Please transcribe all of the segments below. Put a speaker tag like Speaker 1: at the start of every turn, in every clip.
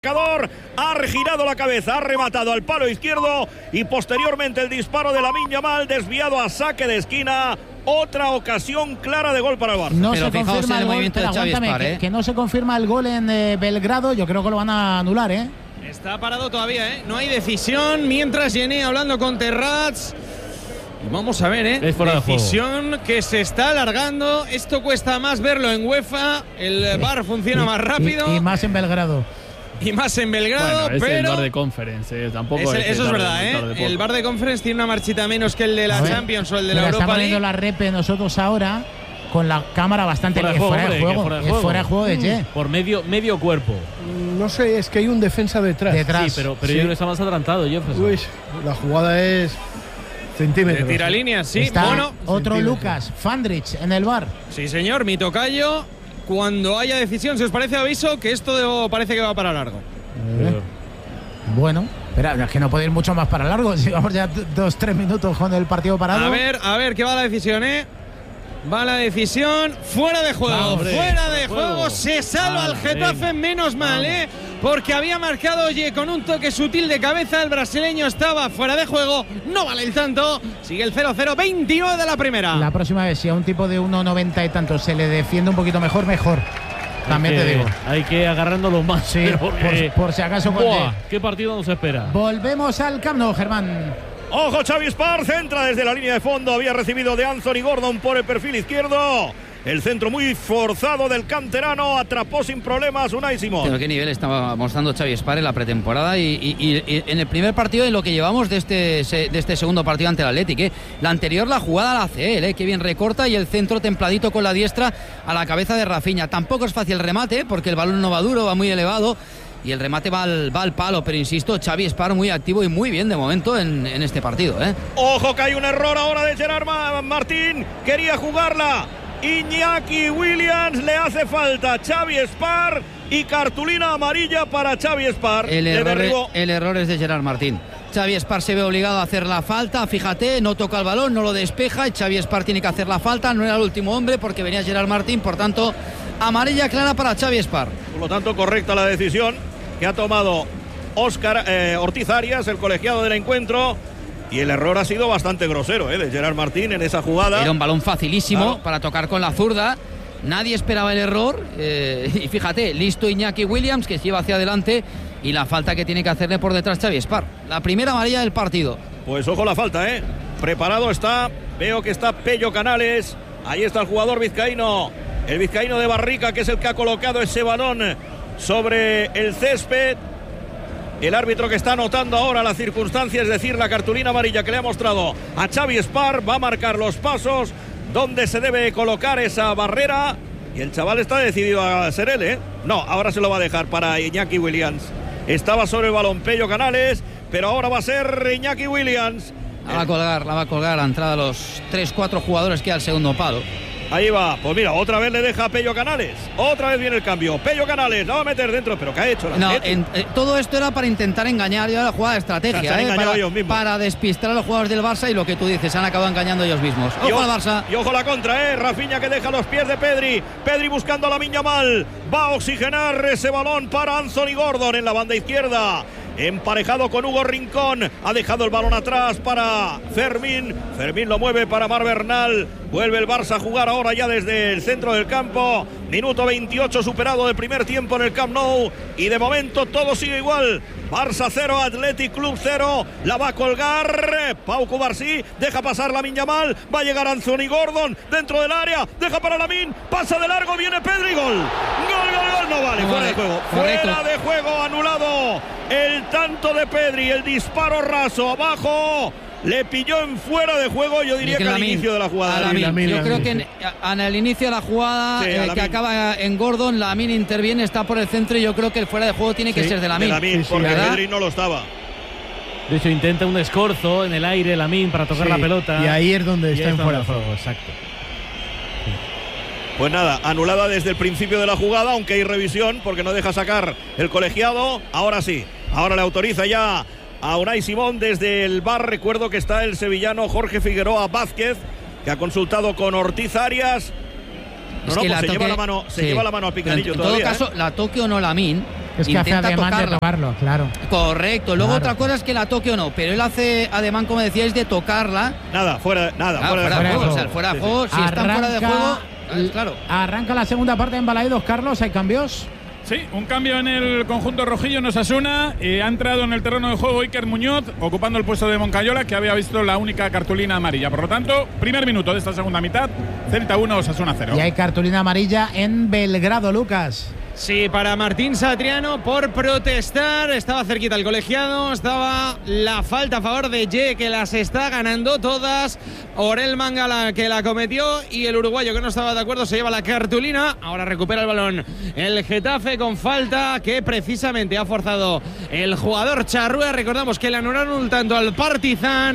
Speaker 1: Ha girado la cabeza, ha rematado al palo izquierdo y posteriormente el disparo de Lamine Yamal desviado a saque de esquina. Otra ocasión clara de gol para el Barça.
Speaker 2: No se confirma el movimiento de Xavi Espar, que no se confirma el gol en Belgrado. Yo creo que lo van a anular, ¿eh?
Speaker 3: Está parado todavía, no hay decisión. Mientras Gené hablando con Terrats. Vamos a ver, decisión que se está alargando. Esto cuesta más verlo en UEFA. El VAR funciona más rápido.
Speaker 2: Y más en Belgrado.
Speaker 3: Y más en Belgrado,
Speaker 4: bueno, es
Speaker 3: pero
Speaker 4: el VAR de Conference, tampoco
Speaker 3: eso es verdad, el VAR de Conference tiene una marchita menos que el de la Champions o el de la Europa
Speaker 2: League. Estamos viendo
Speaker 3: la
Speaker 2: rep nosotros ahora con la cámara bastante fuera de juego. Fuera de juego de Che.
Speaker 4: Por medio cuerpo.
Speaker 5: No sé, es que hay un defensa detrás.
Speaker 4: Sí, pero yo creo que está más adelantado, Jefferson.
Speaker 5: Uy, la jugada es centímetros.
Speaker 3: De tiralíneas, sí.
Speaker 2: Está otro Lucas Fandrich en el VAR.
Speaker 3: Sí, señor, mi tocayo. Cuando haya decisión, si os parece, aviso que esto parece que va para largo.
Speaker 2: Bueno, espera, es que no puede ir mucho más para largo. Si vamos ya 2-3 minutos con el partido parado.
Speaker 3: A ver, ¿qué va la decisión, Va la decisión, fuera de juego, fuera de juego, se salva el Getafe, menos mal, porque había marcado, con un toque sutil de cabeza, el brasileño estaba fuera de juego, no vale el tanto, sigue el 0-0, 29 de la primera.
Speaker 2: La próxima vez, si a un tipo de 1,90 y tanto se le defiende un poquito mejor. También te digo.
Speaker 4: Hay que agarrándolo más.
Speaker 2: Sí, por si acaso.
Speaker 4: ¿Qué partido nos espera?
Speaker 2: Volvemos al Camp Nou, Germán.
Speaker 1: Ojo, Xavi Espar centra desde la línea de fondo. Había recibido de Anthony Gordon por el perfil izquierdo. El centro muy forzado del canterano. Atrapó sin problemas Unai Simón.
Speaker 6: Pero qué nivel estaba mostrando Xavi Espar en la pretemporada y en el primer partido, en lo que llevamos de este segundo partido ante el Athletic. La anterior la jugada la hace él, qué bien recorta, y el centro templadito con la diestra a la cabeza de Rafinha. Tampoco es fácil el remate porque el balón no va duro, va muy elevado. Y el remate va al palo, pero insisto, Xavi Espar muy activo y muy bien de momento en este partido.
Speaker 1: Ojo, que hay un error ahora de Gerard Martín. Quería jugarla Iñaki Williams, le hace falta Xavi Espar y cartulina amarilla para Xavi Espar.
Speaker 6: El error es de Gerard Martín. Xavi Espar se ve obligado a hacer la falta, fíjate, no toca el balón, no lo despeja y Xavi Espar tiene que hacer la falta, no era el último hombre porque venía Gerard Martín, por tanto, amarilla clara para Xavi Espar.
Speaker 1: Por lo tanto, correcta la decisión que ha tomado Óscar Ortiz Arias, el colegiado del encuentro. Y el error ha sido bastante grosero, de Gerard Martín en esa jugada.
Speaker 6: Era un balón facilísimo para tocar con la zurda. Nadie esperaba el error. Y fíjate, listo Iñaki Williams, que se lleva hacia adelante. Y la falta que tiene que hacerle por detrás Xavi Espar. La primera amarilla del partido.
Speaker 1: Pues ojo la falta, Preparado está. Veo que está Pello Canales. Ahí está el jugador vizcaíno. El vizcaíno de Barrica, que es el que ha colocado ese balón sobre el césped. El árbitro que está anotando ahora la circunstancia, es decir, la cartulina amarilla que le ha mostrado a Xavi Espar, va a marcar los pasos donde se debe colocar esa barrera. Y el chaval está decidido a ser él, No, ahora se lo va a dejar para Iñaki Williams. Estaba sobre el balón Pello Canales, pero ahora va a ser Iñaki Williams.
Speaker 6: La va a colgar a la entrada de los 3-4 jugadores que al segundo palo.
Speaker 1: Ahí va, pues mira, otra vez le deja a Pello Canales. Otra vez viene el cambio. Pello Canales, la va a meter dentro, pero ¿qué ha hecho?
Speaker 6: Todo esto era para intentar engañar ya la jugada de estrategia, para despistar a los jugadores del Barça, y lo que tú dices, se han acabado engañando ellos mismos. Ojo al Barça.
Speaker 1: Y ojo la contra, Rafinha, que deja los pies de Pedri. Pedri buscando a Lamine Yamal. Va a oxigenar ese balón para Anthony Gordon en la banda izquierda. Emparejado con Hugo Rincón, ha dejado el balón atrás para Fermín. Fermín lo mueve para Mar Bernal. Vuelve el Barça a jugar ahora ya desde el centro del campo. Minuto 28 superado del primer tiempo en el Camp Nou. Y de momento todo sigue igual. Barça 0, Athletic Club 0. La va a colgar Pau Cubarsí. Deja pasar Lamine Yamal. Va a llegar Anthony Gordon dentro del área. Deja para Lamine. Pasa de largo. Viene Pedri. Gol. Gol. No vale. Fuera de juego.
Speaker 6: Correcto.
Speaker 1: Fuera de juego. Anulado el tanto de Pedri. El disparo raso abajo. Le pilló en fuera de juego, yo diría que al inicio de la jugada.
Speaker 6: Yo creo que en el inicio de la jugada, que acaba en Gordon, Lamine interviene, está por el centro, y yo creo que el fuera de juego tiene que ser de Lamine.
Speaker 1: Porque Pedri no lo estaba.
Speaker 4: De hecho, intenta un escorzo en el aire Lamine para tocar la pelota.
Speaker 5: Y ahí es donde está en fuera de juego.
Speaker 4: Exacto.
Speaker 1: Pues nada, anulada desde el principio de la jugada, aunque hay revisión porque no deja sacar el colegiado. Ahora sí, ahora le autoriza ya a Unai Simón desde el VAR. Recuerdo que está el sevillano Jorge Figueroa Vázquez, que ha consultado con Ortiz Arias. Se lleva la mano a Picanillo todavía.
Speaker 6: En todo caso, la toque o no Lamine,
Speaker 2: Es que hace ademán de tocarlo, claro.
Speaker 6: Correcto. Luego otra cosa es que la toque o no, pero él hace ademán, como decíais, de tocarla.
Speaker 1: Fuera de
Speaker 6: juego. O sea, fuera de juego. Si están fuera de juego, claro.
Speaker 2: Arranca la segunda parte en Balaidos, Carlos. ¿Hay cambios?
Speaker 7: Sí, un cambio en el conjunto rojillo en Osasuna. Ha entrado en el terreno de juego Iker Muñoz, ocupando el puesto de Moncayola, que había visto la única cartulina amarilla. Por lo tanto, primer minuto de esta segunda mitad, Celta 1, Osasuna 0.
Speaker 2: Y hay cartulina amarilla en Belgrado, Lucas.
Speaker 3: Sí, para Martín Satriano por protestar. Estaba cerquita el colegiado. Estaba la falta a favor de Ye, que las está ganando todas. Orel Mangala, que la cometió. Y el uruguayo, que no estaba de acuerdo, se lleva la cartulina. Ahora recupera el balón el Getafe con falta que precisamente ha forzado el jugador Charrúa. Recordamos que le anularon un tanto al Partizan.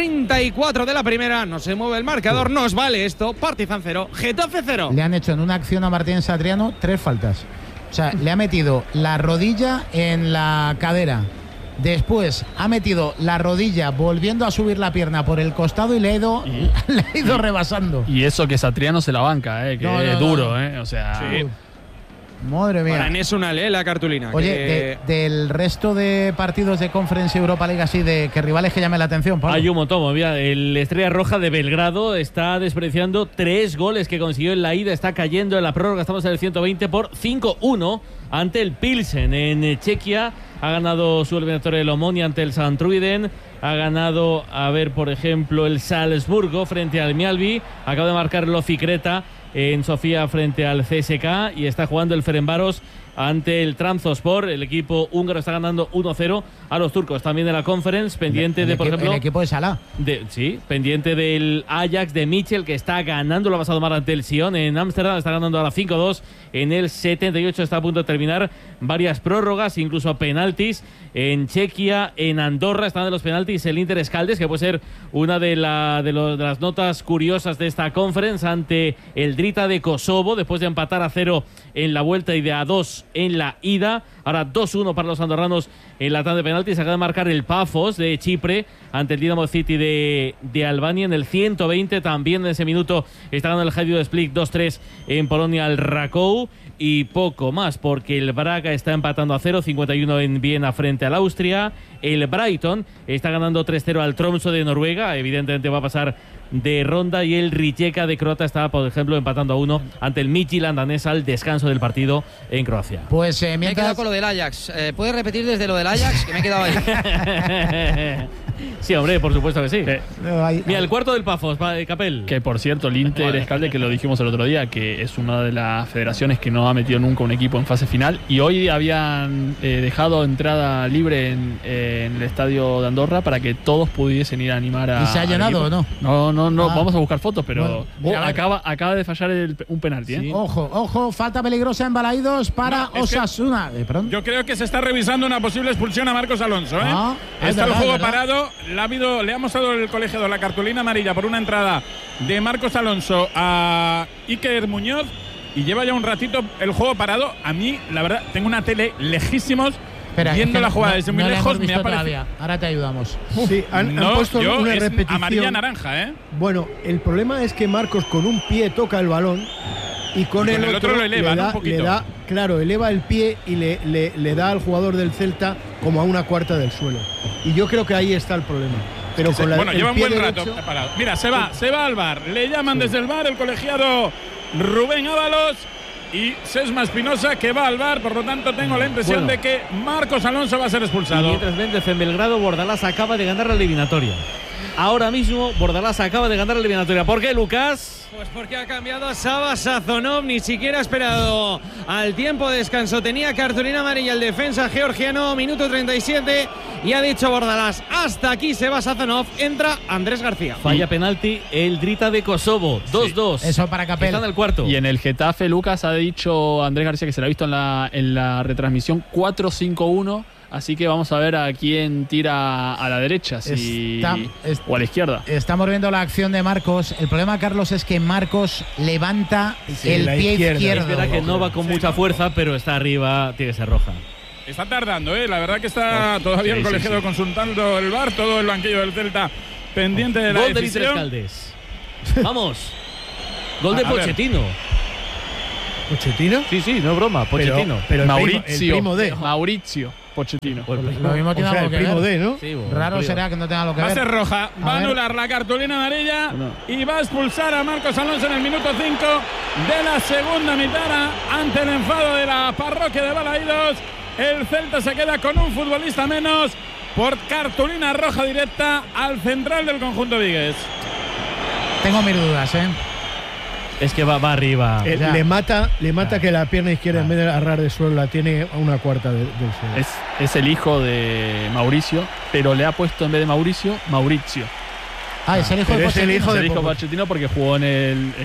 Speaker 3: 34 de la primera. No se mueve el marcador. Nos vale esto. Partizan 0, Getafe 0.
Speaker 2: Le han hecho en una acción a Martín Satriano 3 faltas. O sea, le ha metido la rodilla en la cadera. Después ha metido la rodilla volviendo a subir la pierna por el costado y le ha ido rebasando.
Speaker 8: Y eso que Satriano se la banca, que es duro, o sea...
Speaker 3: Sí.
Speaker 2: Madre mía.
Speaker 3: Para Enes Unalé la cartulina.
Speaker 2: Oye, del resto de partidos de Conference Europa League, así de que rivales que llamen la atención, Pablo.
Speaker 4: Hay un montón. Mira, el Estrella Roja de Belgrado está despreciando 3 goles que consiguió en la ida. Está cayendo en la prórroga. Estamos en el 120 por 5-1 ante el Pilsen en Chequia. Ha ganado su eliminatoria el Omonia ante el Santruiden. Ha ganado, por ejemplo, el Salzburgo frente al Mjällby. Acaba de marcar el Oficreta en Sofía frente al CSK y está jugando el Ferencváros ante el Trabzonspor. El equipo húngaro está ganando 1-0 a los turcos. También de la Conference, pendiente por ejemplo...
Speaker 2: El equipo de Salah.
Speaker 4: Sí, pendiente del Ajax de Mitchell, que está ganando, lo ha pasado mal ante el Sion en Ámsterdam, está ganando ahora 5-2. En el 78 está a punto de terminar varias prórrogas, incluso penaltis. En Chequia, en Andorra, están de los penaltis el Inter Escaldes, que puede ser una de las notas curiosas de esta Conference, ante el Drita de Kosovo, después de empatar a 0 en la vuelta y de a 2 en la ida. Ahora 2-1 para los andorranos en la tanda de penaltis. Acaba de marcar el Pafos de Chipre ante el Dinamo City de Albania en el 120. También en ese minuto está ganando el Hajduk Split 2-3 en Polonia al Rakow. Y poco más, porque el Braga está empatando a 0, 51 en Viena frente al Austria. El Brighton está ganando 3-0 al Tromsø de Noruega. Evidentemente va a pasar de ronda. Y el Rijeka de Croata está, por ejemplo, empatando a 1 ante el Midtjylland danés al descanso del partido en Croacia.
Speaker 6: Pues me he quedado con lo del Ajax. ¿Puedes repetir desde lo del Ajax? Que me he quedado ahí.
Speaker 4: Sí, hombre, por supuesto que sí. Mira, el cuarto del Pafos, Capel.
Speaker 8: Que por cierto, el Inter Escalde, que lo dijimos el otro día, que es una de las federaciones que no ha metido nunca un equipo en fase final. Y hoy habían dejado entrada libre en el estadio de Andorra para que todos pudiesen ir a animar a.
Speaker 2: ¿Y se ha llenado o no?
Speaker 8: No, vamos a buscar fotos, pero acaba de fallar un penalti.
Speaker 2: Sí. Ojo, falta peligrosa en Balaidos para Osasuna.
Speaker 7: Yo creo que se está revisando una posible expulsión a Marcos Alonso. Está el juego parado. Le ha mostrado el colegiado la cartulina amarilla por una entrada de Marcos Alonso a Iker Muñoz y lleva ya un ratito el juego parado. A mí, la verdad, tengo una tele lejísimos.
Speaker 2: Espera,
Speaker 7: viendo la jugada desde muy lejos.
Speaker 2: Me ha parecido. Ahora te ayudamos.
Speaker 5: Sí, han puesto una repetición
Speaker 7: amarilla-naranja,
Speaker 5: Bueno, el problema es que Marcos con un pie toca el balón y con el otro
Speaker 7: lo eleva, un poquito.
Speaker 5: Eleva el pie y le da al jugador del Celta como a una cuarta del suelo. Y yo creo que ahí está el problema. Pero
Speaker 7: lleva un buen rato parado. Mira, se va al VAR. Le llaman desde el VAR el colegiado Rubén Ábalos y Sesma Espinosa, que va al VAR. Por lo tanto, tengo la impresión de que Marcos Alonso va a ser expulsado.
Speaker 4: Y mientras Méndez en Belgrado, Bordalás acaba de ganar la eliminatoria. Ahora mismo Bordalás acaba de ganar la eliminatoria. ¿Por qué, Lucas?
Speaker 3: Pues porque ha cambiado a Sava Sazonov, ni siquiera ha esperado al tiempo de descanso. Tenía cartulina amarilla el defensa georgiano, minuto 37, y ha dicho Bordalás, hasta aquí se va Sazonov, entra Andrés García.
Speaker 4: Falla penalti el Drita de Kosovo, 2-2.
Speaker 2: Sí. Eso para Capel.
Speaker 4: Está en el cuarto.
Speaker 8: Y en el Getafe, Lucas, ha dicho Andrés García, que se lo ha visto en la retransmisión, 4-5-1. Así que vamos a ver a quién tira a la derecha o a la izquierda.
Speaker 2: Estamos viendo la acción de Marcos. El problema, Carlos, es que Marcos levanta el pie izquierdo.
Speaker 4: Es verdad que no va con mucha fuerza, pero está arriba, tiene que ser roja.
Speaker 7: Está tardando, la verdad que está todavía el colegiado consultando el VAR, todo el banquillo del Celta pendiente de la
Speaker 4: Gol
Speaker 7: decisión.
Speaker 4: Gol de Vamos. Gol de Pochettino.
Speaker 5: ¿Pochettino?
Speaker 4: Sí, no es broma, Pochettino.
Speaker 5: Pero
Speaker 8: Mauricio.
Speaker 5: el primo de.
Speaker 8: Mauricio Pochettino.
Speaker 2: Lo mismo tiene
Speaker 5: O sea,
Speaker 2: algo
Speaker 5: el
Speaker 2: que
Speaker 5: primo
Speaker 2: ver.
Speaker 5: de, ¿no?
Speaker 4: Sí,
Speaker 2: Raro será que no tenga algo que
Speaker 7: Va a
Speaker 2: ver.
Speaker 7: ser roja, va a
Speaker 2: ver.
Speaker 7: anular la cartulina amarilla y va a expulsar a Marcos Alonso en el minuto 5 de la segunda mitad ante el enfado de la parroquia de Balaídos. El Celta se queda con un futbolista menos por cartulina roja directa al central del conjunto vigués.
Speaker 2: Tengo mis dudas, ¿eh?
Speaker 4: Es que va arriba.
Speaker 5: Le mata que la pierna izquierda en vez de agarrar de suelo la tiene a una cuarta del suelo.
Speaker 8: Es el hijo de Mauricio, pero le ha puesto en vez de Mauricio.
Speaker 2: Es el hijo de
Speaker 5: Pero es el
Speaker 2: Pochettino.
Speaker 5: hijo
Speaker 8: Es
Speaker 5: de
Speaker 8: el hijo de Pochettino porque jugó en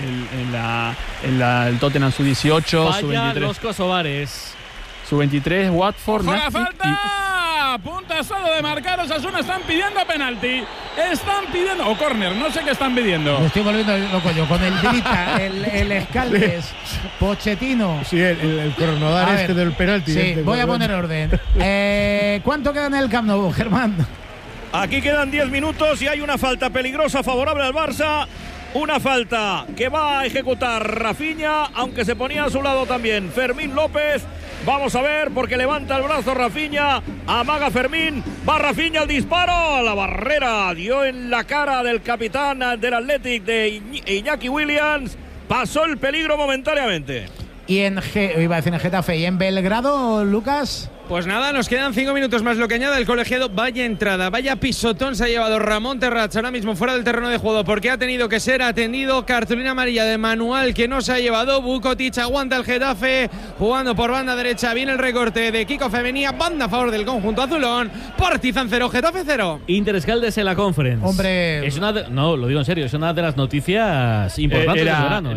Speaker 8: el Tottenham sub-18,
Speaker 4: Falla
Speaker 8: sub-23.
Speaker 4: los kosovares.
Speaker 8: Sub-23, Watford,
Speaker 7: ¡Ojo la
Speaker 8: Nashville
Speaker 7: falta! Punta solo de marcar Osasuna. Están pidiendo penalti. Están pidiendo. O córner, no sé qué están pidiendo.
Speaker 2: Me estoy volviendo loco yo. Con el Drita, el Escaldes, Pochettino.
Speaker 5: Sí, el cronodar
Speaker 2: A ver,
Speaker 5: este del penalti.
Speaker 2: Sí, voy a poner orden. ¿Cuánto queda en el Camp Nou, Germán?
Speaker 1: Aquí quedan 10 minutos y hay una falta peligrosa favorable al Barça. Una falta que va a ejecutar Rafinha, aunque se ponía a su lado también Fermín López. Vamos a ver, porque levanta el brazo Rafinha, amaga Fermín, va Rafinha al disparo, la barrera dio en la cara del capitán del Athletic de Iñaki Williams, pasó el peligro momentáneamente.
Speaker 2: Y iba a decir en Getafe, y en Belgrado, Lucas.
Speaker 3: Pues nada, nos quedan 5 minutos más. Lo que añade el colegiado, vaya entrada, vaya pisotón se ha llevado Ramón Terrats ahora mismo fuera del terreno de juego porque ha tenido que ser atendido. Cartulina amarilla de Manual que no se ha llevado. Vukotic aguanta el Getafe jugando por banda derecha. Viene el recorte de Kiko Femenía, banda a favor del conjunto azulón. Partizan 0, Getafe 0.
Speaker 4: Inter Escaldes en la Conference.
Speaker 2: Hombre.
Speaker 4: No, lo digo en serio, es una de las noticias importantes del verano.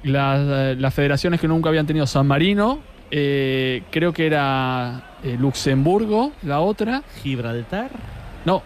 Speaker 8: Las federaciones que nunca habían tenido San Marino, creo que era Luxemburgo, la otra.
Speaker 4: Gibraltar.
Speaker 8: No.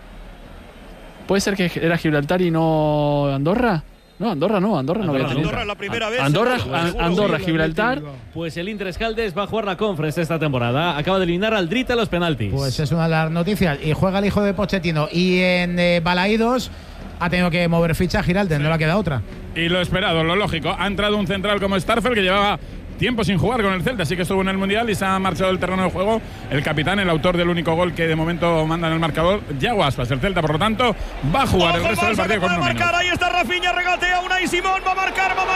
Speaker 8: ¿Puede ser que era Gibraltar y no Andorra? No, Andorra no había tenido.
Speaker 1: Andorra es la primera vez.
Speaker 8: Andorra, Gibraltar.
Speaker 4: Pues el Inter Escaldes va a jugar la Conference esta temporada. Acaba de eliminar al Drita los penaltis.
Speaker 2: Pues es una de las noticias. Y juega el hijo de Pochettino. Y en Balaídos ha tenido que mover ficha Giraldes, no le ha quedado otra.
Speaker 7: Y lo esperado, lo lógico. Ha entrado un central como Starfel que llevaba tiempo sin jugar con el Celta, así que estuvo en el Mundial y se ha marchado del terreno de juego el capitán, el autor del único gol que de momento manda en el marcador, Yago Aspas. El Celta, por lo tanto, va a jugar el resto del partido con uno menos.
Speaker 1: Ahí está Rafinha, regatea Unai Simón, va a marcar, gol,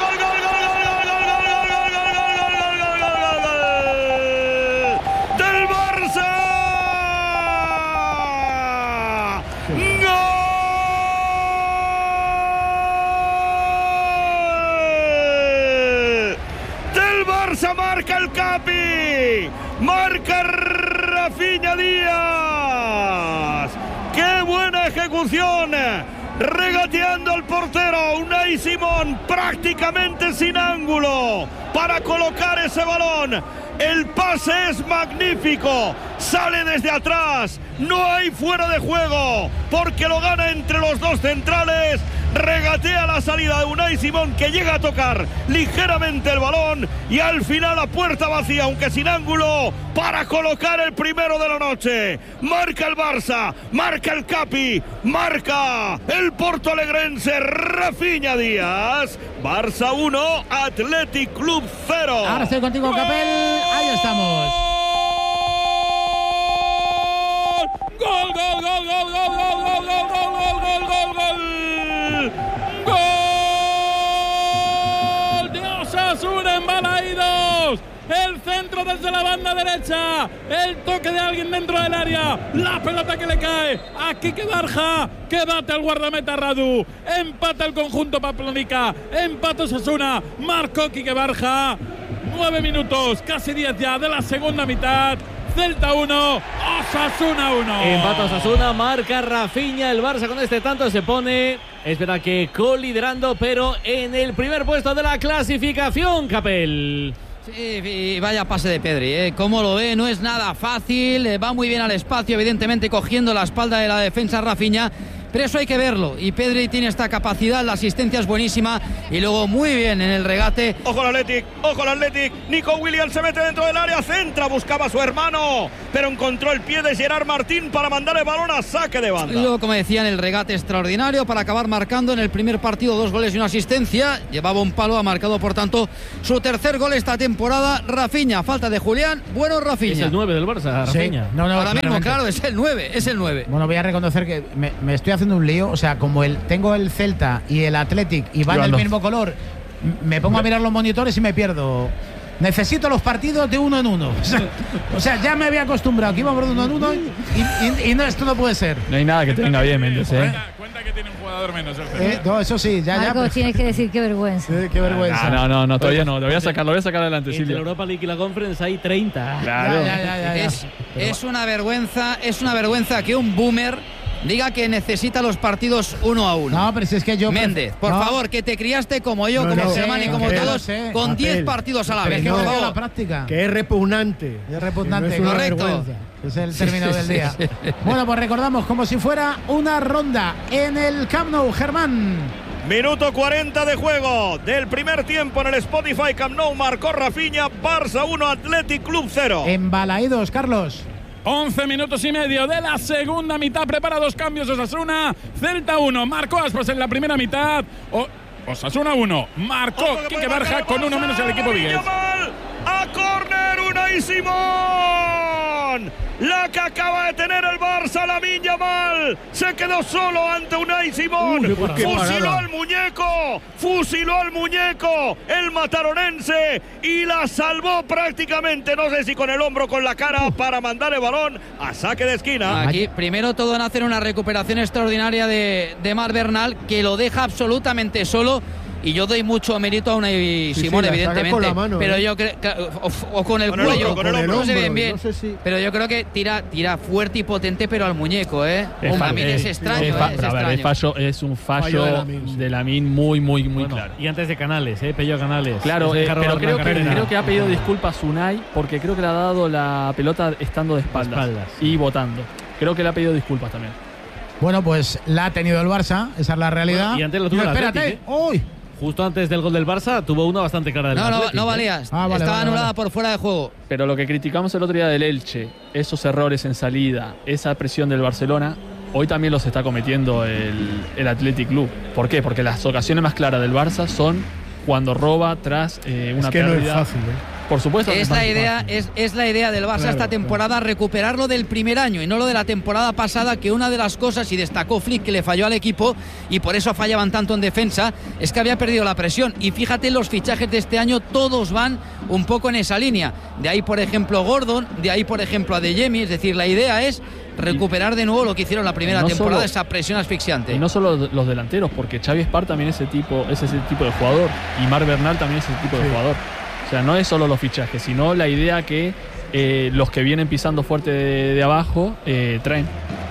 Speaker 1: del Barça. Marca el Capi, marca Rafinha Díaz. ¡Qué buena ejecución! Regateando al portero Unai Simón, prácticamente sin ángulo para colocar ese balón. El pase es magnífico, sale desde atrás, no hay fuera de juego porque lo gana entre los dos centrales. Regatea la salida de Unai Simón que llega a tocar ligeramente el balón y al final a puerta vacía, aunque sin ángulo, para colocar el primero de la noche. Marca el Barça, marca el Capi, marca el portoalegrense Rafinha Díaz. Barça 1, Athletic Club 0.
Speaker 2: Ahora estoy contigo, Capel. Ahí estamos.
Speaker 7: Gol, gol, gol, gol, gol, gol, gol, gol, gol, gol, gol, gol, gol. ¡Gol de Osasuna en Balaídos! El centro desde la banda derecha, el toque de alguien dentro del área, la pelota que le cae a Quique Barja, que bate al guardameta Radu, empata el conjunto Pamplónica, empata Osasuna, marcó Quique Barja. 9 minutos, casi 10 ya de la segunda mitad. Celta 1, Osasuna 1.
Speaker 4: Empata Osasuna, marca Rafinha. El Barça con este tanto se pone, es verdad que coliderando, pero en el primer puesto de la clasificación, Capel.
Speaker 6: Sí, vaya pase de Pedri, como lo ve, no es nada fácil, va muy bien al espacio, evidentemente cogiendo la espalda de la defensa Rafinha, pero eso hay que verlo. Y Pedri tiene esta capacidad, la asistencia es buenísima y luego muy bien en el regate.
Speaker 1: Ojo al Athletic, Nico Williams se mete dentro del área, centra, buscaba a su hermano, pero encontró el pie de Gerard Martín para mandar el balón a saque de banda.
Speaker 6: Y luego, como decían, el regate extraordinario para acabar marcando en el primer partido 2 goles y una asistencia. Llevaba un palo, ha marcado por tanto su tercer gol esta temporada. Rafinha, falta de Julián, bueno Rafinha.
Speaker 4: Es el 9 del Barça, Rafinha.
Speaker 2: Sí. No,
Speaker 6: ahora mismo, claro, es el 9.
Speaker 2: Bueno, voy a reconocer que me estoy haciendo un lío. O sea, como tengo el Celta y el Athletic y van del mismo color, me pongo a mirar los monitores y me pierdo. Necesito los partidos de 1 en 1. O sea, ya me había acostumbrado que íbamos de 1 en 1 y no, esto no puede ser.
Speaker 8: No hay nada que te venga bien, Méndez,
Speaker 7: Cuenta que tiene un jugador menos el Celta.
Speaker 2: No, eso sí,
Speaker 9: Marcos, tienes que decir qué vergüenza.
Speaker 2: Qué vergüenza.
Speaker 8: No, todavía no. Lo voy a sacar adelante,
Speaker 4: Entre
Speaker 8: Silvia.
Speaker 4: la Europa League y la Conference hay 30.
Speaker 8: Claro.
Speaker 6: Es una vergüenza que un boomer diga que necesita los partidos 1 a 1.
Speaker 2: No, pero si es que yo...
Speaker 6: Méndez, por favor, que te criaste como yo, como Germán y como todos, con 10 partidos a la vez.
Speaker 2: Que
Speaker 6: por
Speaker 2: no
Speaker 6: favor.
Speaker 2: la práctica.
Speaker 5: Que es repugnante.
Speaker 2: Es repugnante.
Speaker 5: No es una
Speaker 6: Correcto.
Speaker 5: vergüenza.
Speaker 2: Es el término del día. Bueno, pues recordamos como si fuera una ronda en el Camp Nou, Germán.
Speaker 1: Minuto 40 de juego del primer tiempo en el Spotify Camp Nou. Marcó Rafinha, Barça 1, Athletic Club 0.
Speaker 2: Embalaídos, Carlos.
Speaker 7: 11 minutos y medio de la segunda mitad. Prepara 2 cambios Osasuna. Celta 1. Marcó Aspas en la primera mitad. Osasuna 1. Marcó Quique Barja con 1 menos el equipo vigués.
Speaker 1: A córner, Unai Simón. La que acaba de tener el Barça, Lamine Yamal. Se quedó solo ante Unai Simón. Fusiló al muñeco. El mataronense. Y la salvó prácticamente, no sé si con el hombro o con la cara, para mandar el balón a saque de esquina.
Speaker 6: Aquí, primero todo nace en una recuperación extraordinaria de Marc Bernal, que lo deja absolutamente solo. Y yo doy mucho mérito a Unai Simón, evidentemente.
Speaker 5: Con la mano,
Speaker 6: pero yo creo o con el cuello,
Speaker 1: con el hombro.
Speaker 6: no se ven bien.
Speaker 5: No sé si...
Speaker 6: Pero yo creo que tira fuerte y potente, pero al muñeco, Para mí es extraño,
Speaker 8: Es un fallo de Lamine muy claro.
Speaker 4: Y antes de Canales, Pello Canales.
Speaker 8: Claro, pero creo que ha pedido disculpas Unai porque creo que le ha dado la pelota estando de espaldas. Y botando. Creo que le ha pedido disculpas también.
Speaker 2: Bueno, pues la ha tenido el Barça, esa es la realidad.
Speaker 4: Bueno, y antes lo tuvo el
Speaker 2: espérate.
Speaker 4: Athletic,
Speaker 2: ¡Uy!
Speaker 4: Justo antes del gol del Barça tuvo una bastante clara del Athletic.
Speaker 6: No valía. Estaba anulada por fuera de juego.
Speaker 8: Pero lo que criticamos el otro día del Elche, esos errores en salida, esa presión del Barcelona, hoy también los está cometiendo el Athletic Club. ¿Por qué? Porque las ocasiones más claras del Barça son cuando roba tras una pérdida.
Speaker 5: No es fácil,
Speaker 8: Por supuesto.
Speaker 6: Es la idea del Barça esta temporada, recuperarlo del primer año y no lo de la temporada pasada, que una de las cosas, y destacó Flick, que le falló al equipo y por eso fallaban tanto en defensa, es que había perdido la presión. Y fíjate, los fichajes de este año todos van un poco en esa línea. De ahí, por ejemplo, Gordon, de ahí, por ejemplo, Adeyemi. Es decir, la idea es recuperar de nuevo lo que hicieron la primera temporada, esa presión asfixiante.
Speaker 8: Y no solo los delanteros, porque Xavi Espar también es ese tipo de jugador y Marc Bernal también es ese tipo de jugador. O sea, no es solo los fichajes, sino la idea que los que vienen pisando fuerte de abajo traen.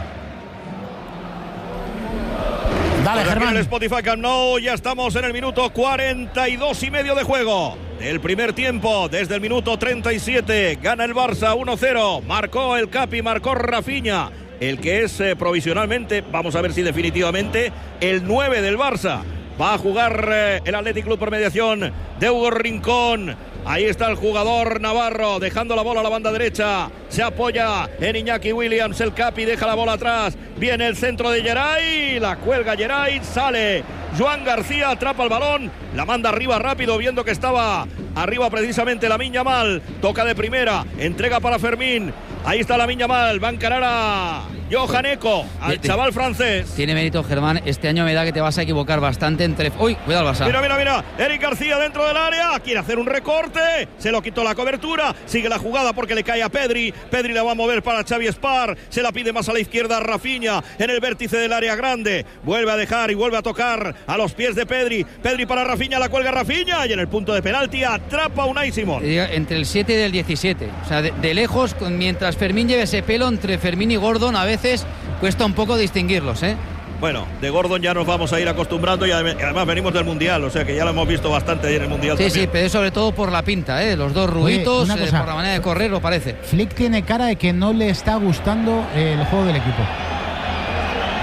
Speaker 2: Dale,
Speaker 1: Pues
Speaker 2: Germán.
Speaker 1: en el Spotify Camp Nou ya estamos en el minuto 42 y medio de juego del primer tiempo. Desde el minuto 37 gana el Barça 1-0. Marcó el Capi, marcó Rafinha, el que es provisionalmente, vamos a ver si definitivamente, el 9 del Barça. Va a jugar el Athletic Club por mediación de Hugo Rincón. Ahí está el jugador navarro dejando la bola a la banda derecha. Se apoya en Iñaki Williams. El Capi deja la bola atrás. Viene el centro de Geray. La cuelga Geray. Sale Joan García. Atrapa el balón. La manda arriba rápido, viendo que estaba arriba precisamente Lamine Yamal. Toca de primera. Entrega para Fermín. Ahí está Lamine Yamal. Va a encarar a Johan Eko, al chaval francés.
Speaker 6: Tiene mérito, Germán. Este año me da que te vas a equivocar bastante entre... ¡Uy! Cuidado el Barça.
Speaker 1: Mira. Eric García dentro del área. Quiere hacer un recorte. Se lo quitó la cobertura. Sigue la jugada porque le cae a Pedri. Pedri la va a mover para Xavi Espar. Se la pide más a la izquierda a Rafinha en el vértice del área grande. Vuelve a dejar y vuelve a tocar a los pies de Pedri. Pedri para Rafinha. La cuelga Rafinha. Y en el punto de penalti atrapa a Unai Simón.
Speaker 6: Entre el 7 y el 17. O sea, de lejos, mientras Fermín lleve ese pelo, entre Fermín y Gordon a veces cuesta un poco distinguirlos,
Speaker 1: Bueno, de Gordon ya nos vamos a ir acostumbrando y además venimos del Mundial, o sea que ya lo hemos visto bastante ahí en el Mundial.
Speaker 6: Sí,
Speaker 1: también.
Speaker 6: sí, pero sobre todo por la pinta, los dos ruidos, por la manera de correr, lo parece.
Speaker 2: Flick tiene cara de que no le está gustando el juego del equipo.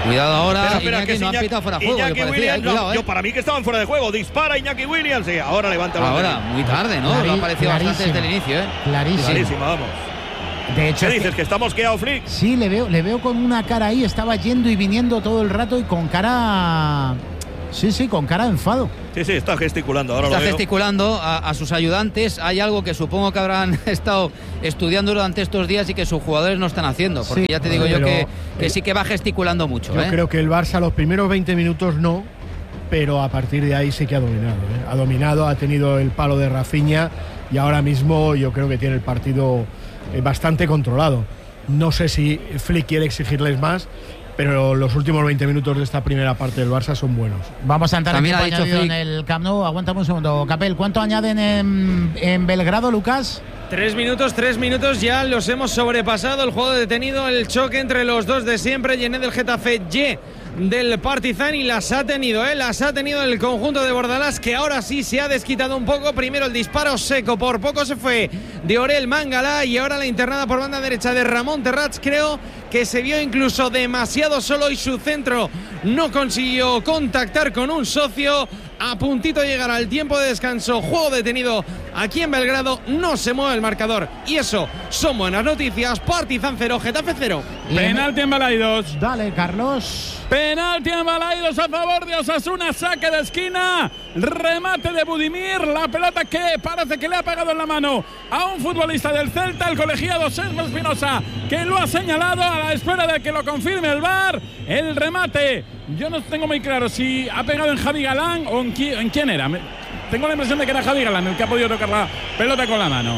Speaker 6: Cuidado ahora,
Speaker 1: espera,
Speaker 6: Iñaki,
Speaker 1: que
Speaker 6: no han pitado fuera de juego.
Speaker 1: Iñaki Williams,
Speaker 6: cuidado,
Speaker 1: yo para mí que estaban fuera de juego. Dispara Iñaki Williams. Ahora levanta la
Speaker 6: Ahora, muy tarde, ¿no? Lo ha parecido bastante desde el inicio, ¿eh?
Speaker 2: Clarísimo,
Speaker 1: vamos.
Speaker 2: De hecho,
Speaker 1: ¿Qué dices? ¿Que está mosqueado Flick?
Speaker 2: Sí, le veo con una cara ahí. Estaba yendo y viniendo todo el rato y con cara... Sí, con cara de enfado.
Speaker 1: Sí, está gesticulando. Ahora
Speaker 6: está
Speaker 1: lo veo.
Speaker 6: gesticulando a sus ayudantes. Hay algo que supongo que habrán estado estudiando durante estos días y que sus jugadores no están haciendo. Porque ya te digo yo que sí que va gesticulando mucho.
Speaker 5: Yo creo que el Barça los primeros 20 minutos no, pero a partir de ahí sí que ha dominado. Ha dominado, ha tenido el palo de Rafinha y ahora mismo yo creo que tiene el partido bastante controlado. No sé si Flick quiere exigirles más, pero los últimos 20 minutos de esta primera parte del Barça son buenos.
Speaker 2: Vamos a entrar en tiempo añadido
Speaker 6: Flick
Speaker 2: en el Camp Nou. Aguántame un segundo, Capel. ¿Cuánto añaden en Belgrado, Lucas?
Speaker 3: 3 minutos, ya los hemos sobrepasado. El juego detenido, el choque entre los dos de siempre. Llené del Getafe, del Partizan, y las ha tenido el conjunto de Bordalás, que ahora sí se ha desquitado un poco. Primero el disparo seco, por poco se fue de Orel Mangala, y ahora la internada por banda derecha de Ramón Terrats. Creo que se vio incluso demasiado solo y su centro no consiguió contactar con un socio. A puntito de llegar al tiempo de descanso, juego detenido aquí en Belgrado, no se mueve el marcador y eso son buenas noticias. Partizan 0, Getafe 0.
Speaker 7: Penalti en Balaidos.
Speaker 2: Dale, Carlos.
Speaker 7: Penalti en Balaidos a favor de Osasuna, saque de esquina, remate de Budimir, la pelota que parece que le ha pegado en la mano a un futbolista del Celta, el colegiado Sesma Espinosa, que lo ha señalado a la espera de que lo confirme el VAR. El remate, yo no tengo muy claro si ha pegado en Javi Galán o en quién era. Tengo la impresión de que era Javi Galán el que ha podido tocar la pelota con la mano.